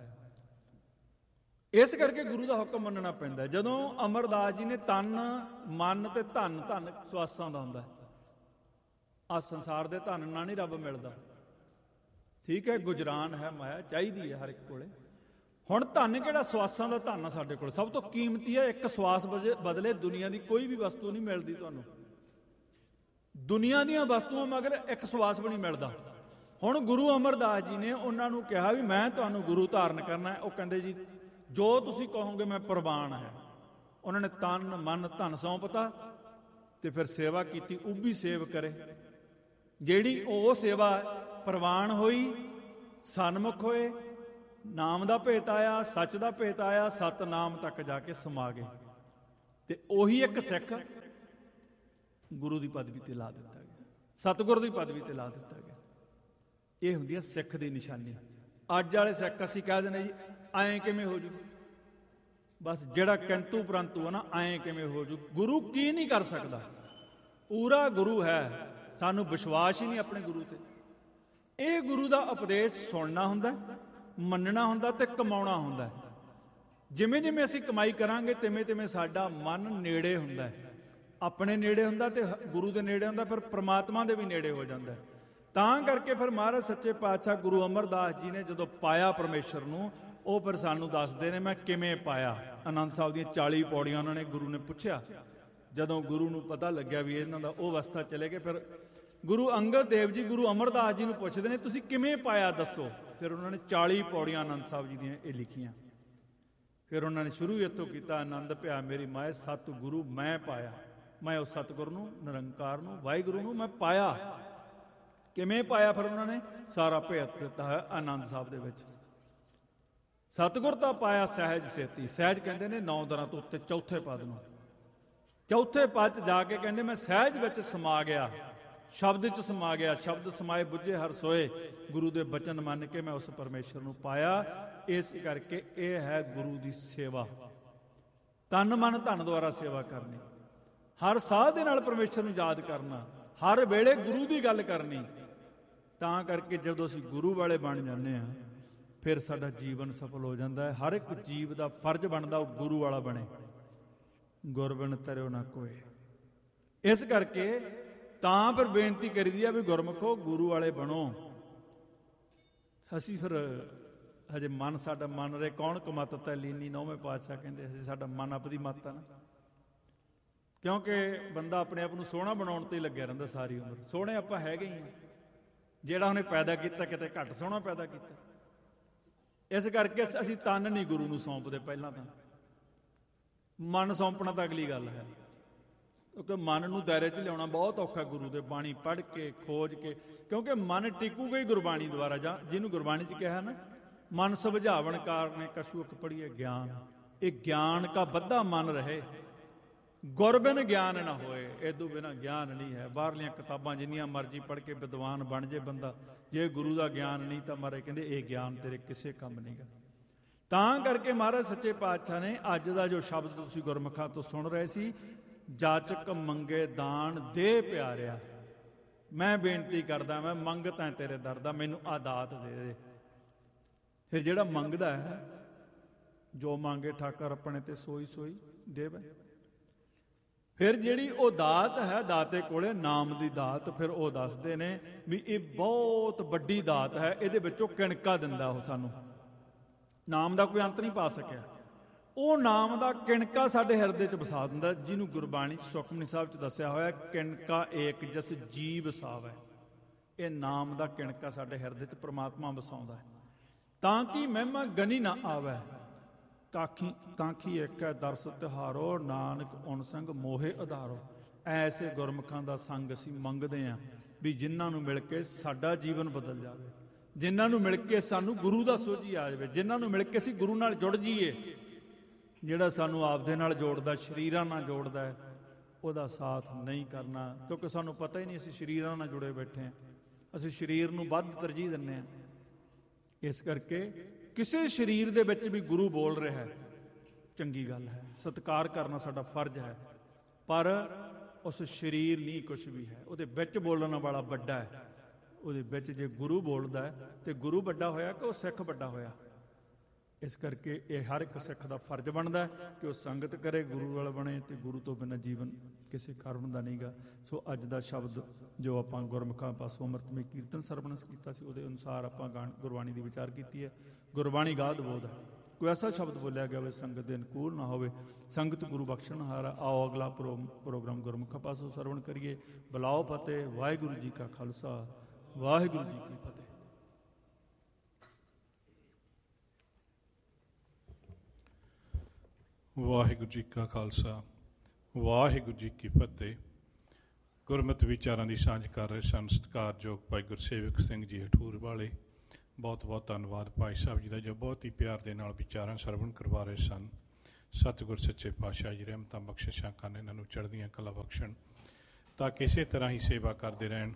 Speaker 1: ਇਸ ਕਰਕੇ ਗੁਰੂ ਦਾ ਹੁਕਮ ਮੰਨਣਾ ਪੈਂਦਾ। ਜਦੋਂ ਅਮਰਦਾਸ ਜੀ ਨੇ ਤਨ ਮਨ ਤੇ ਧਨ, ਧਨ ਸਵਾਸਾਂ ਦਾ ਹੁੰਦਾ, ਆ ਸੰਸਾਰ ਦੇ ਧਨ ਨਾਲ ਨਹੀਂ ਰੱਬ ਮਿਲਦਾ। ਠੀਕ ਹੈ, ਗੁਜਰਾਨ ਹੈ, ਮਾਇਆ ਚਾਹੀਦੀ ਹੈ ਹਰ ਇੱਕ ਕੋਲੇ। ਹੁਣ ਧਨ ਕਿਹੜਾ? ਸਵਾਸਾਂ ਦਾ ਧਨ ਆ ਸਾਡੇ ਕੋਲ, ਸਭ ਤੋਂ ਕੀਮਤੀ ਹੈ। ਇੱਕ ਸਵਾਸ ਬਦਲੇ ਦੁਨੀਆ ਦੀ ਕੋਈ ਵੀ ਵਸਤੂ ਨਹੀਂ ਮਿਲਦੀ ਤੁਹਾਨੂੰ। ਦੁਨੀਆ ਦੀਆਂ ਵਸਤੂਆਂ ਮਗਰ ਇੱਕ ਸਵਾਸ ਵੀ ਨਹੀਂ ਮਿਲਦਾ। ਹੁਣ ਗੁਰੂ ਅਮਰਦਾਸ ਜੀ ਨੇ ਉਹਨਾਂ ਨੂੰ ਕਿਹਾ ਵੀ ਮੈਂ ਤੁਹਾਨੂੰ ਗੁਰੂ ਧਾਰਨ ਕਰਨਾ ਹੈ। ਉਹ ਕਹਿੰਦੇ ਜੀ ਜੋ ਤੁਸੀਂ ਕਹੋਗੇ ਮੈਂ ਪ੍ਰਵਾਨ ਹੈ। ਉਹਨਾਂ ਨੇ ਤਨ ਮਨ ਧਨ ਸੌਂਪਤਾ ਤੇ ਫਿਰ ਸੇਵਾ ਕੀਤੀ। ਉਹ ਵੀ ਸੇਵ ਕਰੇ ਜਿਹੜੀ ਉਹ ਸੇਵਾ ਪ੍ਰਵਾਨ ਹੋਈ, ਸਨਮੁਖ ਹੋਏ, ਨਾਮ ਦਾ ਭੇਤ ਆਇਆ, ਸੱਚ ਦਾ ਭੇਤ ਆਇਆ, ਸਤਨਾਮ ਤੱਕ ਜਾ ਕੇ ਸਮਾ ਗਏ। ਤੇ ਉਹੀ ਇੱਕ ਸਿੱਖ ਗੁਰੂ ਦੀ ਪਦਵੀ ਤੇ ਲਾ ਦਿੱਤਾ ਗਿਆ, ਸਤਿਗੁਰ ਦੀ ਪਦਵੀ ਤੇ ਲਾ ਦਿੱਤਾ ਗਿਆ। ਇਹ ਹੁੰਦੀ ਹੈ ਸਿੱਖ ਦੀ ਨਿਸ਼ਾਨੀ। ਅੱਜ ਵਾਲੇ ਸਿੱਖ ਅਸੀਂ ਕਹਿ ਦਿੰਦੇ ਜੀ ਐਂ ਕਿਵੇਂ ਹੋ ਜੂ, ਬਸ ਜਿਹੜਾ ਕਿੰਤੂ ਪ੍ਰੰਤੂ ਹੈ ਨਾ, ਐਂ ਕਿਵੇਂ ਹੋ ਜੂ। ਗੁਰੂ ਕੀ ਨਹੀਂ ਕਰ ਸਕਦਾ, ਪੂਰਾ ਗੁਰੂ ਹੈ। ਸਾਨੂੰ ਵਿਸ਼ਵਾਸ ਹੀ ਨਹੀਂ ਆਪਣੇ ਗੁਰੂ ਤੇ। ਇਹ ਗੁਰੂ ਦਾ ਉਪਦੇਸ਼ ਸੁਣਨਾ ਹੁੰਦਾ, ਮੰਨਣਾ ਹੁੰਦਾ ਤੇ ਕਮਾਉਣਾ ਹੁੰਦਾ। ਜਿਵੇਂ ਜਿਵੇਂ ਅਸੀਂ ਕਮਾਈ ਕਰਾਂਗੇ ਤਿਵੇਂ ਤਿਵੇਂ ਸਾਡਾ ਮਨ ਨੇੜੇ ਹੁੰਦਾ, ਆਪਣੇ ਨੇੜੇ ਹੁੰਦਾ ਤੇ ਗੁਰੂ ਦੇ ਨੇੜੇ ਹੁੰਦਾ, ਫਿਰ ਪ੍ਰਮਾਤਮਾ ਦੇ ਵੀ ਨੇੜੇ ਹੋ ਜਾਂਦਾ। ਤਾਂ ਕਰਕੇ ਫਿਰ ਮਹਾਰਾਜ ਸੱਚੇ ਪਾਤਸ਼ਾਹ ਗੁਰੂ ਅਮਰਦਾਸ ਜੀ ਨੇ ਜਦੋਂ ਪਾਇਆ ਪਰਮੇਸ਼ਰ ਨੂੰ, ਉਹ ਫਿਰ ਸਾਨੂੰ ਦੱਸਦੇ ਨੇ ਮੈਂ ਕਿਵੇਂ ਪਾਇਆ। ਆਨੰਦ ਸਾਹਿਬ ਦੀਆਂ ਚਾਲੀ ਪੌੜੀਆਂ ਉਹਨਾਂ ਨੇ ਗੁਰੂ ਨੇ ਪੁੱਛਿਆ। ਜਦੋਂ ਗੁਰੂ ਨੂੰ ਪਤਾ ਲੱਗਿਆ ਵੀ ਇਹਨਾਂ ਦਾ ਉਹ ਅਵਸਥਾ ਚਲੇ ਗਏ, ਫਿਰ ਗੁਰੂ ਅੰਗਦ ਦੇਵ ਜੀ ਗੁਰੂ ਅਮਰਦਾਸ ਜੀ ਨੂੰ ਪੁੱਛਦੇ ਨੇ ਤੁਸੀਂ ਕਿਵੇਂ ਪਾਇਆ ਦੱਸੋ। ਫਿਰ ਉਹਨਾਂ ਨੇ ਚਾਲੀ ਪੌੜੀਆਂ ਆਨੰਦ ਸਾਹਿਬ ਜੀ ਦੀਆਂ ਇਹ ਲਿਖੀਆਂ। ਫਿਰ ਉਹਨਾਂ ਨੇ ਸ਼ੁਰੂ ਇੱਥੋਂ ਕੀਤਾ, ਆਨੰਦ ਭਿਆ ਮੇਰੀ ਮਾਏ ਸਤ ਗੁਰੂ ਮੈਂ ਪਾਇਆ। ਮੈਂ ਉਸ ਸਤਿਗੁਰ ਨੂੰ, ਨਿਰੰਕਾਰ ਨੂੰ, ਵਾਹਿਗੁਰੂ ਨੂੰ ਮੈਂ ਪਾਇਆ। ਕਿਵੇਂ ਪਾਇਆ? ਫਿਰ ਉਹਨਾਂ ਨੇ ਸਾਰਾ ਭੇਤ ਦਿੱਤਾ ਹੈ ਆਨੰਦ ਸਾਹਿਬ ਦੇ ਵਿੱਚ। ਸਤਿਗੁਰ ਤਾਂ ਪਾਇਆ ਸਹਿਜ ਸੇਤੀ। ਸਹਿਜ ਕਹਿੰਦੇ ਨੇ ਨੌ ਦਰਾਂ ਤੋਂ ਉੱਤੇ ਚੌਥੇ ਪਦ ਨੂੰ। ਚੌਥੇ ਪਦ 'ਚ ਜਾ ਕੇ ਕਹਿੰਦੇ ਮੈਂ ਸਹਿਜ ਵਿੱਚ ਸਮਾ ਗਿਆ, ਸ਼ਬਦ 'ਚ ਸਮਾ ਗਿਆ। ਸ਼ਬਦ ਸਮਾਏ ਬੁੱਝੇ ਹਰ ਸੋਏ, ਗੁਰੂ ਦੇ ਬਚਨ ਮੰਨ ਕੇ ਮੈਂ ਉਸ ਪਰਮੇਸ਼ਰ ਨੂੰ ਪਾਇਆ। ਇਸ ਕਰਕੇ ਇਹ ਹੈ ਗੁਰੂ ਦੀ ਸੇਵਾ, ਤਨ ਮਨ ਧਨ ਦੁਆਰਾ ਸੇਵਾ ਕਰਨੀ, ਹਰ ਸਾਹ ਦੇ ਨਾਲ ਪਰਮੇਸ਼ਰ ਨੂੰ ਯਾਦ ਕਰਨਾ, ਹਰ ਵੇਲੇ ਗੁਰੂ ਦੀ ਗੱਲ ਕਰਨੀ। ਤਾਂ ਕਰਕੇ ਜਦੋਂ ਅਸੀਂ ਗੁਰੂ ਵਾਲੇ ਬਣ ਜਾਂਦੇ ਹਾਂ ਫਿਰ ਸਾਡਾ ਜੀਵਨ ਸਫਲ ਹੋ ਜਾਂਦਾ ਹੈ। ਹਰ ਇੱਕ ਜੀਵ ਦਾ ਫਰਜ਼ ਬਣਦਾ ਉਹ ਗੁਰੂ ਵਾਲਾ ਬਣੇ। ਗੁਰ ਬਿਨ ਤਰਿਓ ਨਾ ਕੋਇ। ਇਸ ਕਰਕੇ ਤਾਂ ਫਿਰ ਬੇਨਤੀ ਕਰੀਦੀ ਆ ਵੀ ਗੁਰਮੁਖੋ ਗੁਰੂ ਵਾਲੇ ਬਣੋ। ਅਸੀਂ ਫਿਰ ਹਜੇ ਮਨ ਸਾਡਾ ਮੰਨ ਰਹੇ ਕੌਣ ਕਮਤ ਤੈ ਲੀਨੀ, ਨੌਵੇਂ ਪਾਤਸ਼ਾਹ ਕਹਿੰਦੇ ਅਸੀਂ ਸਾਡਾ ਮਨ ਆਪਦੀ ਮੱਤ ਆ ਨਾ। ਕਿਉਂਕਿ ਬੰਦਾ ਆਪਣੇ ਆਪ ਨੂੰ ਸੋਹਣਾ ਬਣਾਉਣ ਤੇ ਹੀ ਲੱਗਿਆ ਰਹਿੰਦਾ ਸਾਰੀ ਉਮਰ। ਸੋਹਣੇ ਆਪਾਂ ਹੈਗੇ ਹੀ ਆ, ਜਿਹੜਾ ਉਹਨੇ ਪੈਦਾ ਕੀਤਾ ਕਿਤੇ ਘੱਟ ਸੋਹਣਾ ਪੈਦਾ ਕੀਤਾ। ਇਸ ਕਰਕੇ ਅਸੀਂ ਤਨ ਨਹੀਂ ਗੁਰੂ ਨੂੰ ਸੌਂਪਦੇ। ਪਹਿਲਾਂ ਤਾਂ ਮਨ ਸੌਂਪਣਾ ਤਾਂ ਅਗਲੀ ਗੱਲ ਹੈ, ਕਿਉਂਕਿ ਮਨ ਨੂੰ ਦਾਇਰੇ 'ਚ ਲਿਆਉਣਾ ਬਹੁਤ ਔਖਾ ਗੁਰੂ ਦੇ ਬਾਣੀ ਪੜ੍ਹ ਕੇ ਖੋਜ ਕੇ। ਕਿਉਂਕਿ ਮਨ ਟਿਕੂਗਾ ਹੀ ਗੁਰਬਾਣੀ ਦੁਆਰਾ, ਜਾਂ ਜਿਹਨੂੰ ਗੁਰਬਾਣੀ 'ਚ ਕਿਹਾ ਨਾ ਮਨ ਸੁਭਾਵਣ ਕਾਰਨੇ ਕਛੂ ਅਕ ਪੜੀਏ ਗਿਆਨ। ਇਹ ਗਿਆਨ ਕਾ ਬੱਧਾ ਮਨ ਰਹੇ, ਗੁਰ ਬਿਨ ਗਿਆਨ ਨਾ ਹੋਏ। ਇਹਦੋਂ ਬਿਨਾਂ ਗਿਆਨ ਨਹੀਂ ਹੈ। ਬਾਹਰਲੀਆਂ ਕਿਤਾਬਾਂ ਜਿੰਨੀਆਂ ਮਰਜ਼ੀ ਪੜ੍ਹ ਕੇ ਵਿਦਵਾਨ ਬਣ ਜੇ ਬੰਦਾ, ਜੇ ਗੁਰੂ ਦਾ ਗਿਆਨ ਨਹੀਂ ਤਾਂ ਮਹਾਰਾਜ ਕਹਿੰਦੇ ਇਹ ਗਿਆਨ ਤੇਰੇ ਕਿਸੇ ਕੰਮ ਨਹੀਂ ਗਾ। ਤਾਂ ਕਰਕੇ ਮਹਾਰਾਜ ਸੱਚੇ ਪਾਤਸ਼ਾਹ ਨੇ ਅੱਜ ਦਾ ਜੋ ਸ਼ਬਦ ਤੁਸੀਂ ਗੁਰਮੁਖਾਂ ਤੋਂ ਸੁਣ ਰਹੇ ਸੀ, ਜਾਚਕ ਮੰਗੇ ਦਾਨ ਦੇ ਪਿਆਰਿਆ, ਮੈਂ ਬੇਨਤੀ ਕਰਦਾ ਮੈਂ ਮੰਗਤਾ ਤੇਰੇ ਦਰ ਦਾ, ਮੈਨੂੰ ਆਦਾਤ ਦੇ ਦੇ। ਫਿਰ ਜਿਹੜਾ ਮੰਗਦਾ ਹੈ, ਜੋ ਮੰਗੇ ਠਾਕਰ ਆਪਣੇ ਤੇ ਸੋਈ ਸੋਈ ਦੇਵੇ। ਫਿਰ ਜਿਹੜੀ ਉਹ ਦਾਤ ਹੈ, ਦਾਤੇ ਕੋਲੇ ਨਾਮ ਦੀ ਦਾਤ, ਫਿਰ ਉਹ ਦੱਸਦੇ ਨੇ ਵੀ ਇਹ ਬਹੁਤ ਵੱਡੀ ਦਾਤ ਹੈ। ਇਹਦੇ ਵਿੱਚੋਂ ਕਿਣਕਾ ਦਿੰਦਾ ਉਹ ਸਾਨੂੰ। ਨਾਮ ਦਾ ਕੋਈ ਅੰਤ ਨਹੀਂ ਪਾ ਸਕਿਆ, ਉਹ ਨਾਮ ਦਾ ਕਿਣਕਾ ਸਾਡੇ ਹਿਰਦੇ 'ਚ ਵਸਾ ਦਿੰਦਾ, ਜਿਹਨੂੰ ਗੁਰਬਾਣੀ 'ਚ ਸੁਖਮਨੀ ਸਾਹਿਬ 'ਚ ਦੱਸਿਆ ਹੋਇਆ ਕਿਣਕਾ ਏਕ ਜਸ ਜੀਵ ਸਾਵੈ। ਇਹ ਨਾਮ ਦਾ ਕਿਣਕਾ ਸਾਡੇ ਹਿਰਦੇ 'ਚ ਪ੍ਰਮਾਤਮਾ ਵਸਾਉਂਦਾ ਹੈ, ਤਾਂ ਕਿ ਮਹਿਮਾ ਗਨੀ ਨਾ ਆਵੈ। ਕਾਖੀ ਕਾਂਖੀ ਇੱਕ ਹੈ ਦਰਸ ਤਿਹਾਰੋ, ਨਾਨਕ ਉਨ ਸੰਗ ਮੋਹੇ ਆਧਾਰੋ। ਐਸੇ ਗੁਰਮੁਖਾਂ ਦਾ ਸੰਗ ਅਸੀਂ ਮੰਗਦੇ ਹਾਂ ਵੀ ਜਿਨ੍ਹਾਂ ਨੂੰ ਮਿਲ ਕੇ ਸਾਡਾ ਜੀਵਨ ਬਦਲ ਜਾਵੇ, ਜਿਨ੍ਹਾਂ ਨੂੰ ਮਿਲ ਕੇ ਸਾਨੂੰ ਗੁਰੂ ਦਾ ਸੋਝੀ ਆ ਜਾਵੇ, ਜਿਨ੍ਹਾਂ ਨੂੰ ਮਿਲ ਕੇ ਅਸੀਂ ਗੁਰੂ ਨਾਲ ਜੁੜ ਜਾਈਏ। ਜਿਹੜਾ ਸਾਨੂੰ ਆਪਦੇ ਨਾਲ ਜੋੜਦਾ, ਸਰੀਰਾਂ ਨਾਲ ਜੋੜਦਾ ਹੈ, ਉਹਦਾ ਸਾਥ ਨਹੀਂ ਕਰਨਾ। ਕਿਉਂਕਿ ਸਾਨੂੰ ਪਤਾ ਹੀ ਨਹੀਂ ਅਸੀਂ ਸਰੀਰਾਂ ਨਾਲ ਜੁੜੇ ਬੈਠੇ ਹਾਂ, ਅਸੀਂ ਸਰੀਰ ਨੂੰ ਵੱਧ ਤਰਜੀਹ ਦਿੰਦੇ ਹਾਂ। ਇਸ ਕਰਕੇ ਕਿਸੇ ਸਰੀਰ ਦੇ ਵਿੱਚ ਵੀ ਗੁਰੂ ਬੋਲ ਰਿਹਾ ਹੈ, ਚੰਗੀ ਗੱਲ ਹੈ, ਸਤਿਕਾਰ ਕਰਨਾ ਸਾਡਾ ਫਰਜ਼ ਹੈ। ਪਰ ਉਸ ਸਰੀਰ ਨਹੀਂ ਕੁਛ ਵੀ ਹੈ, ਉਹਦੇ ਵਿੱਚ ਬੋਲਣ ਵਾਲਾ ਵੱਡਾ ਹੈ। ਉਹਦੇ ਵਿੱਚ ਜੇ ਗੁਰੂ ਬੋਲਦਾ ਹੈ ਤੇ ਗੁਰੂ ਵੱਡਾ ਹੋਇਆ ਕਿ ਉਹ ਸਿੱਖ ਵੱਡਾ ਹੋਇਆ। ਇਸ ਕਰਕੇ ਇਹ ਹਰ ਇੱਕ ਸਿੱਖ ਦਾ ਫਰਜ਼ ਬਣਦਾ ਕਿ ਉਹ ਸੰਗਤ ਕਰੇ, ਗੁਰੂ ਵਾਲਾ ਬਣੇ, ਤੇ ਗੁਰੂ ਤੋਂ ਬਿਨਾਂ ਜੀਵਨ ਕਿਸੇ ਕਾਰਨ ਦਾ ਨਹੀਂਗਾ। ਸੋ ਅੱਜ ਦਾ ਸ਼ਬਦ ਜੋ ਆਪਾਂ ਗੁਰਮੁਖਾਂ ਪਾਸੋਂ ਅੰਮ੍ਰਿਤਮਈ ਕੀਰਤਨ ਸਰਵਣ ਕੀਤਾ ਸੀ, ਉਹਦੇ ਅਨੁਸਾਰ ਆਪਾਂ ਗਾਣ ਗੁਰਬਾਣੀ ਦੀ ਵਿਚਾਰ ਕੀਤੀ ਹੈ। ਗੁਰਬਾਣੀ ਗਾਦ ਬੋਧ ਹੈ, ਕੋਈ ਐਸਾ ਸ਼ਬਦ ਬੋਲਿਆ ਗਿਆ ਹੋਵੇ ਸੰਗਤ ਦੇ ਅਨੁਕੂਲ ਨਾ ਹੋਵੇ, ਸੰਗਤ ਗੁਰੂ ਬਖਸ਼ਣਹਾਰ। ਆਓ ਅਗਲਾ ਪ੍ਰੋ ਪ੍ਰੋਗਰਾਮ ਗੁਰਮੁਖਾਂ ਪਾਸੋਂ ਸਰਵਣ ਕਰੀਏ। ਬੁਲਾਓ ਫਤਿਹ। ਵਾਹਿਗੁਰੂ ਜੀ ਕਾ ਖਾਲਸਾ, ਵਾਹਿਗੁਰੂ ਜੀ ਕੀ ਫਤਿਹ।
Speaker 2: ਵਾਹਿਗੁਰੂ ਜੀ ਕਾ ਖਾਲਸਾ, ਵਾਹਿਗੁਰੂ ਜੀ ਕੀ ਫਤਿਹ। ਗੁਰਮਤਿ ਵਿਚਾਰਾਂ ਦੀ ਸਾਂਝ ਕਰ ਰਹੇ ਸਨ ਸਤਿਕਾਰਯੋਗ ਭਾਈ ਗੁਰਸੇਵਕ ਸਿੰਘ ਜੀ ਹਠੂਰ ਵਾਲੇ। ਬਹੁਤ ਬਹੁਤ ਧੰਨਵਾਦ ਭਾਈ ਸਾਹਿਬ ਜੀ ਦਾ, ਜੋ ਬਹੁਤ ਹੀ ਪਿਆਰ ਦੇ ਨਾਲ ਵਿਚਾਰਾਂ ਸਰਵਣ ਕਰਵਾ ਰਹੇ ਸਨ। ਸਤਿਗੁਰ ਸੱਚੇ ਪਾਤਸ਼ਾਹ ਜੀ ਰਹਿਮਤਾਂ ਬਖਸ਼ਿਸ਼ਾਂ ਕਰਨ, ਇਹਨਾਂ ਨੂੰ ਚੜ੍ਹਦੀਆਂ ਕਲਾ ਬਖਸ਼ਣ ਤਾਂ ਕਿਸੇ ਤਰ੍ਹਾਂ ਹੀ ਸੇਵਾ ਕਰਦੇ ਰਹਿਣ।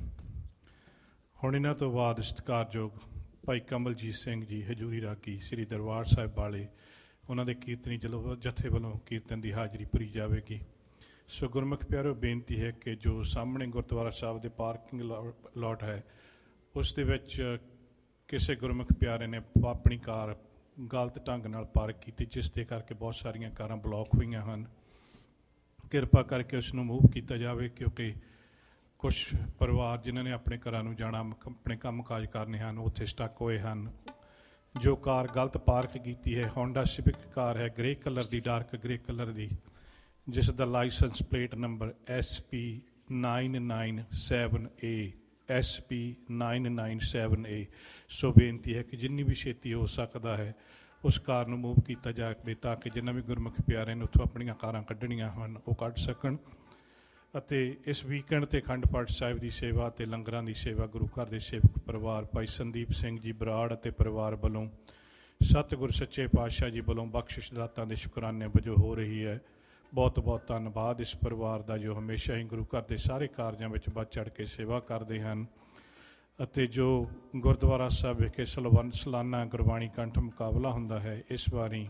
Speaker 2: ਹੁਣ ਇਹਨਾਂ ਤੋਂ ਬਾਅਦ ਸਤਿਕਾਰਯੋਗ ਭਾਈ ਕਮਲਜੀਤ ਸਿੰਘ ਜੀ ਹਜੂਰੀ ਰਾਗੀ ਸ੍ਰੀ ਦਰਬਾਰ ਸਾਹਿਬ ਵਾਲੇ, ਉਹਨਾਂ ਦੇ ਕੀਰਤਨੀ ਜਲੋ ਜਥੇ ਵੱਲੋਂ ਕੀਰਤਨ ਦੀ ਹਾਜ਼ਰੀ ਭਰੀ ਜਾਵੇਗੀ। ਸੋ ਗੁਰਮੁਖ ਪਿਆਰੋ, ਬੇਨਤੀ ਹੈ ਕਿ ਜੋ ਸਾਹਮਣੇ ਗੁਰਦੁਆਰਾ ਸਾਹਿਬ ਦੇ ਪਾਰਕਿੰਗ ਲਾਟ ਹੈ, ਉਸ ਦੇ ਵਿੱਚ ਕਿਸੇ ਗੁਰਮੁਖ ਪਿਆਰੇ ਨੇ ਆਪਣੀ ਕਾਰ ਗਲਤ ਢੰਗ ਨਾਲ ਪਾਰਕ ਕੀਤੀ, ਜਿਸ ਦੇ ਕਰਕੇ ਬਹੁਤ ਸਾਰੀਆਂ ਕਾਰਾਂ ਬਲੌਕ ਹੋਈਆਂ ਹਨ। ਕਿਰਪਾ ਕਰਕੇ ਉਸ ਨੂੰ ਮੂਵ ਕੀਤਾ ਜਾਵੇ, ਕਿਉਂਕਿ ਕੁਛ ਪਰਿਵਾਰ ਜਿਨ੍ਹਾਂ ਨੇ ਆਪਣੇ ਘਰਾਂ ਨੂੰ ਜਾਣਾ, ਆਪਣੇ ਕੰਮ ਕਾਜ ਕਰਨੇ ਹਨ, ਉੱਥੇ ਸਟਕ ਹੋਏ ਹਨ। ਜੋ ਕਾਰ ਗਲਤ ਪਾਰਕ ਕੀਤੀ ਹੈ, ਹੋਂਡਾ ਸਿਵਿਕ ਕਾਰ ਹੈ, ਗ੍ਰੇ ਕਲਰ ਦੀ, ਡਾਰਕ ਗ੍ਰੇ ਕਲਰ ਦੀ, ਜਿਸ ਦਾ licence plate number S P nine nine seven A S P nine nine seven ਏ। ਸੋ ਬੇਨਤੀ ਹੈ ਕਿ ਜਿੰਨੀ ਵੀ ਛੇਤੀ ਹੋ ਸਕਦਾ ਹੈ ਉਸ ਕਾਰ ਨੂੰ ਮੂਵ ਕੀਤਾ ਜਾਵੇ, ਤਾਂ ਕਿ ਜਿੰਨਾ ਵੀ ਗੁਰਮੁਖ ਪਿਆਰੇ ਨੇ ਉੱਥੋਂ ਆਪਣੀਆਂ ਕਾਰਾਂ ਕੱਢਣੀਆਂ ਹਨ ਉਹ ਕੱਢ ਸਕਣ। ਅਤੇ ਇਸ ਵੀਕਐਂਡ 'ਤੇ ਅਖੰਡ ਪਾਠ ਸਾਹਿਬ ਦੀ ਸੇਵਾ ਅਤੇ ਲੰਗਰਾਂ ਦੀ ਸੇਵਾ ਗੁਰੂ ਘਰ ਦੇ ਸੇਵਕ ਪਰਿਵਾਰ ਭਾਈ ਸੰਦੀਪ ਸਿੰਘ ਜੀ ਬਰਾੜ ਅਤੇ ਪਰਿਵਾਰ ਵੱਲੋਂ ਸਤਿਗੁਰ ਸੱਚੇ ਪਾਤਸ਼ਾਹ ਜੀ ਵੱਲੋਂ ਬਖਸ਼ਿਸ਼ ਦਾਤਾਂ ਦੇ ਸ਼ੁਕਰਾਨੇ ਵਜੋਂ ਹੋ ਰਹੀ ਹੈ। ਬਹੁਤ ਬਹੁਤ ਧੰਨਵਾਦ ਇਸ ਪਰਿਵਾਰ ਦਾ, ਜੋ ਹਮੇਸ਼ਾ ਹੀ ਗੁਰੂ ਘਰ ਦੇ ਸਾਰੇ ਕਾਰਜਾਂ ਵਿੱਚ ਵੱਧ ਚੜ੍ਹ ਕੇ ਸੇਵਾ ਕਰਦੇ ਹਨ। ਅਤੇ ਜੋ ਗੁਰਦੁਆਰਾ ਸਾਹਿਬ ਵਿਖੇ ਸਲਵਨ ਸਾਲਾਨਾ ਗੁਰਬਾਣੀ ਕੰਠ ਮੁਕਾਬਲਾ ਹੁੰਦਾ ਹੈ, ਇਸ ਵਾਰੀ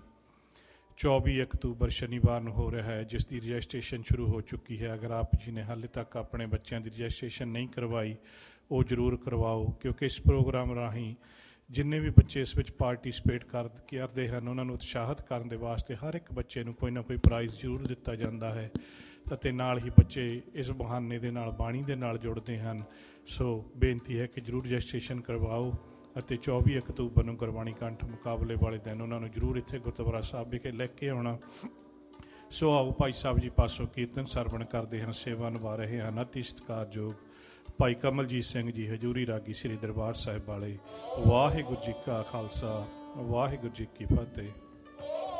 Speaker 2: ਚੌਵੀ ਅਕਤੂਬਰ ਸ਼ਨੀਵਾਰ ਨੂੰ ਹੋ ਰਿਹਾ ਹੈ, ਜਿਸ ਦੀ ਰਜਿਸਟ੍ਰੇਸ਼ਨ ਸ਼ੁਰੂ ਹੋ ਚੁੱਕੀ ਹੈ। ਅਗਰ ਆਪ ਜੀ ਨੇ ਹਾਲੇ ਤੱਕ ਆਪਣੇ ਬੱਚਿਆਂ ਦੀ ਰਜਿਸਟ੍ਰੇਸ਼ਨ ਨਹੀਂ ਕਰਵਾਈ, ਉਹ ਜ਼ਰੂਰ ਕਰਵਾਓ, ਕਿਉਂਕਿ ਇਸ ਪ੍ਰੋਗਰਾਮ ਰਾਹੀਂ ਜਿੰਨੇ ਵੀ ਬੱਚੇ ਇਸ ਵਿੱਚ ਪਾਰਟੀਸਪੇਟ ਕਰ ਕਰਦੇ ਹਨ, ਉਹਨਾਂ ਨੂੰ ਉਤਸ਼ਾਹਿਤ ਕਰਨ ਦੇ ਵਾਸਤੇ ਹਰ ਇੱਕ ਬੱਚੇ ਨੂੰ ਕੋਈ ਨਾ ਕੋਈ ਪ੍ਰਾਈਜ਼ ਜ਼ਰੂਰ ਦਿੱਤਾ ਜਾਂਦਾ ਹੈ। ਅਤੇ ਨਾਲ ਹੀ ਬੱਚੇ ਇਸ ਬਹਾਨੇ ਦੇ ਨਾਲ ਬਾਣੀ ਦੇ ਨਾਲ ਜੁੜਦੇ ਹਨ। ਸੋ ਬੇਨਤੀ ਹੈ ਕਿ ਜ਼ਰੂਰ ਰਜਿਸਟ੍ਰੇਸ਼ਨ ਕਰਵਾਓ ਅਤੇ ਚੌਵੀ ਅਕਤੂਬਰ ਨੂੰ ਗੁਰਬਾਣੀ ਕੰਠ ਮੁਕਾਬਲੇ ਵਾਲੇ ਦਿਨ ਉਹਨਾਂ ਨੂੰ ਜ਼ਰੂਰ ਇੱਥੇ ਗੁਰਦੁਆਰਾ ਸਾਹਿਬ ਵਿਖੇ ਲੈ ਕੇ ਆਉਣਾ। ਸੋ ਆਓ ਭਾਈ ਸਾਹਿਬ ਜੀ ਪਾਸੋਂ ਕੀਰਤਨ ਸਰਵਣ ਕਰਦੇ ਹਨ, ਸੇਵਾ ਨਿਭਾ ਰਹੇ ਹਨ ਅਤੀ ਸਤਿਕਾਰਯੋਗ ਭਾਈ ਕਮਲਜੀਤ ਸਿੰਘ ਜੀ ਹਜੂਰੀ ਰਾਗੀ ਸ੍ਰੀ ਦਰਬਾਰ ਸਾਹਿਬ ਵਾਲੇ। ਵਾਹਿਗੁਰੂ ਜੀ ਕਾ ਖਾਲਸਾ, ਵਾਹਿਗੁਰੂ ਜੀ ਕੀ ਫਤਿਹ।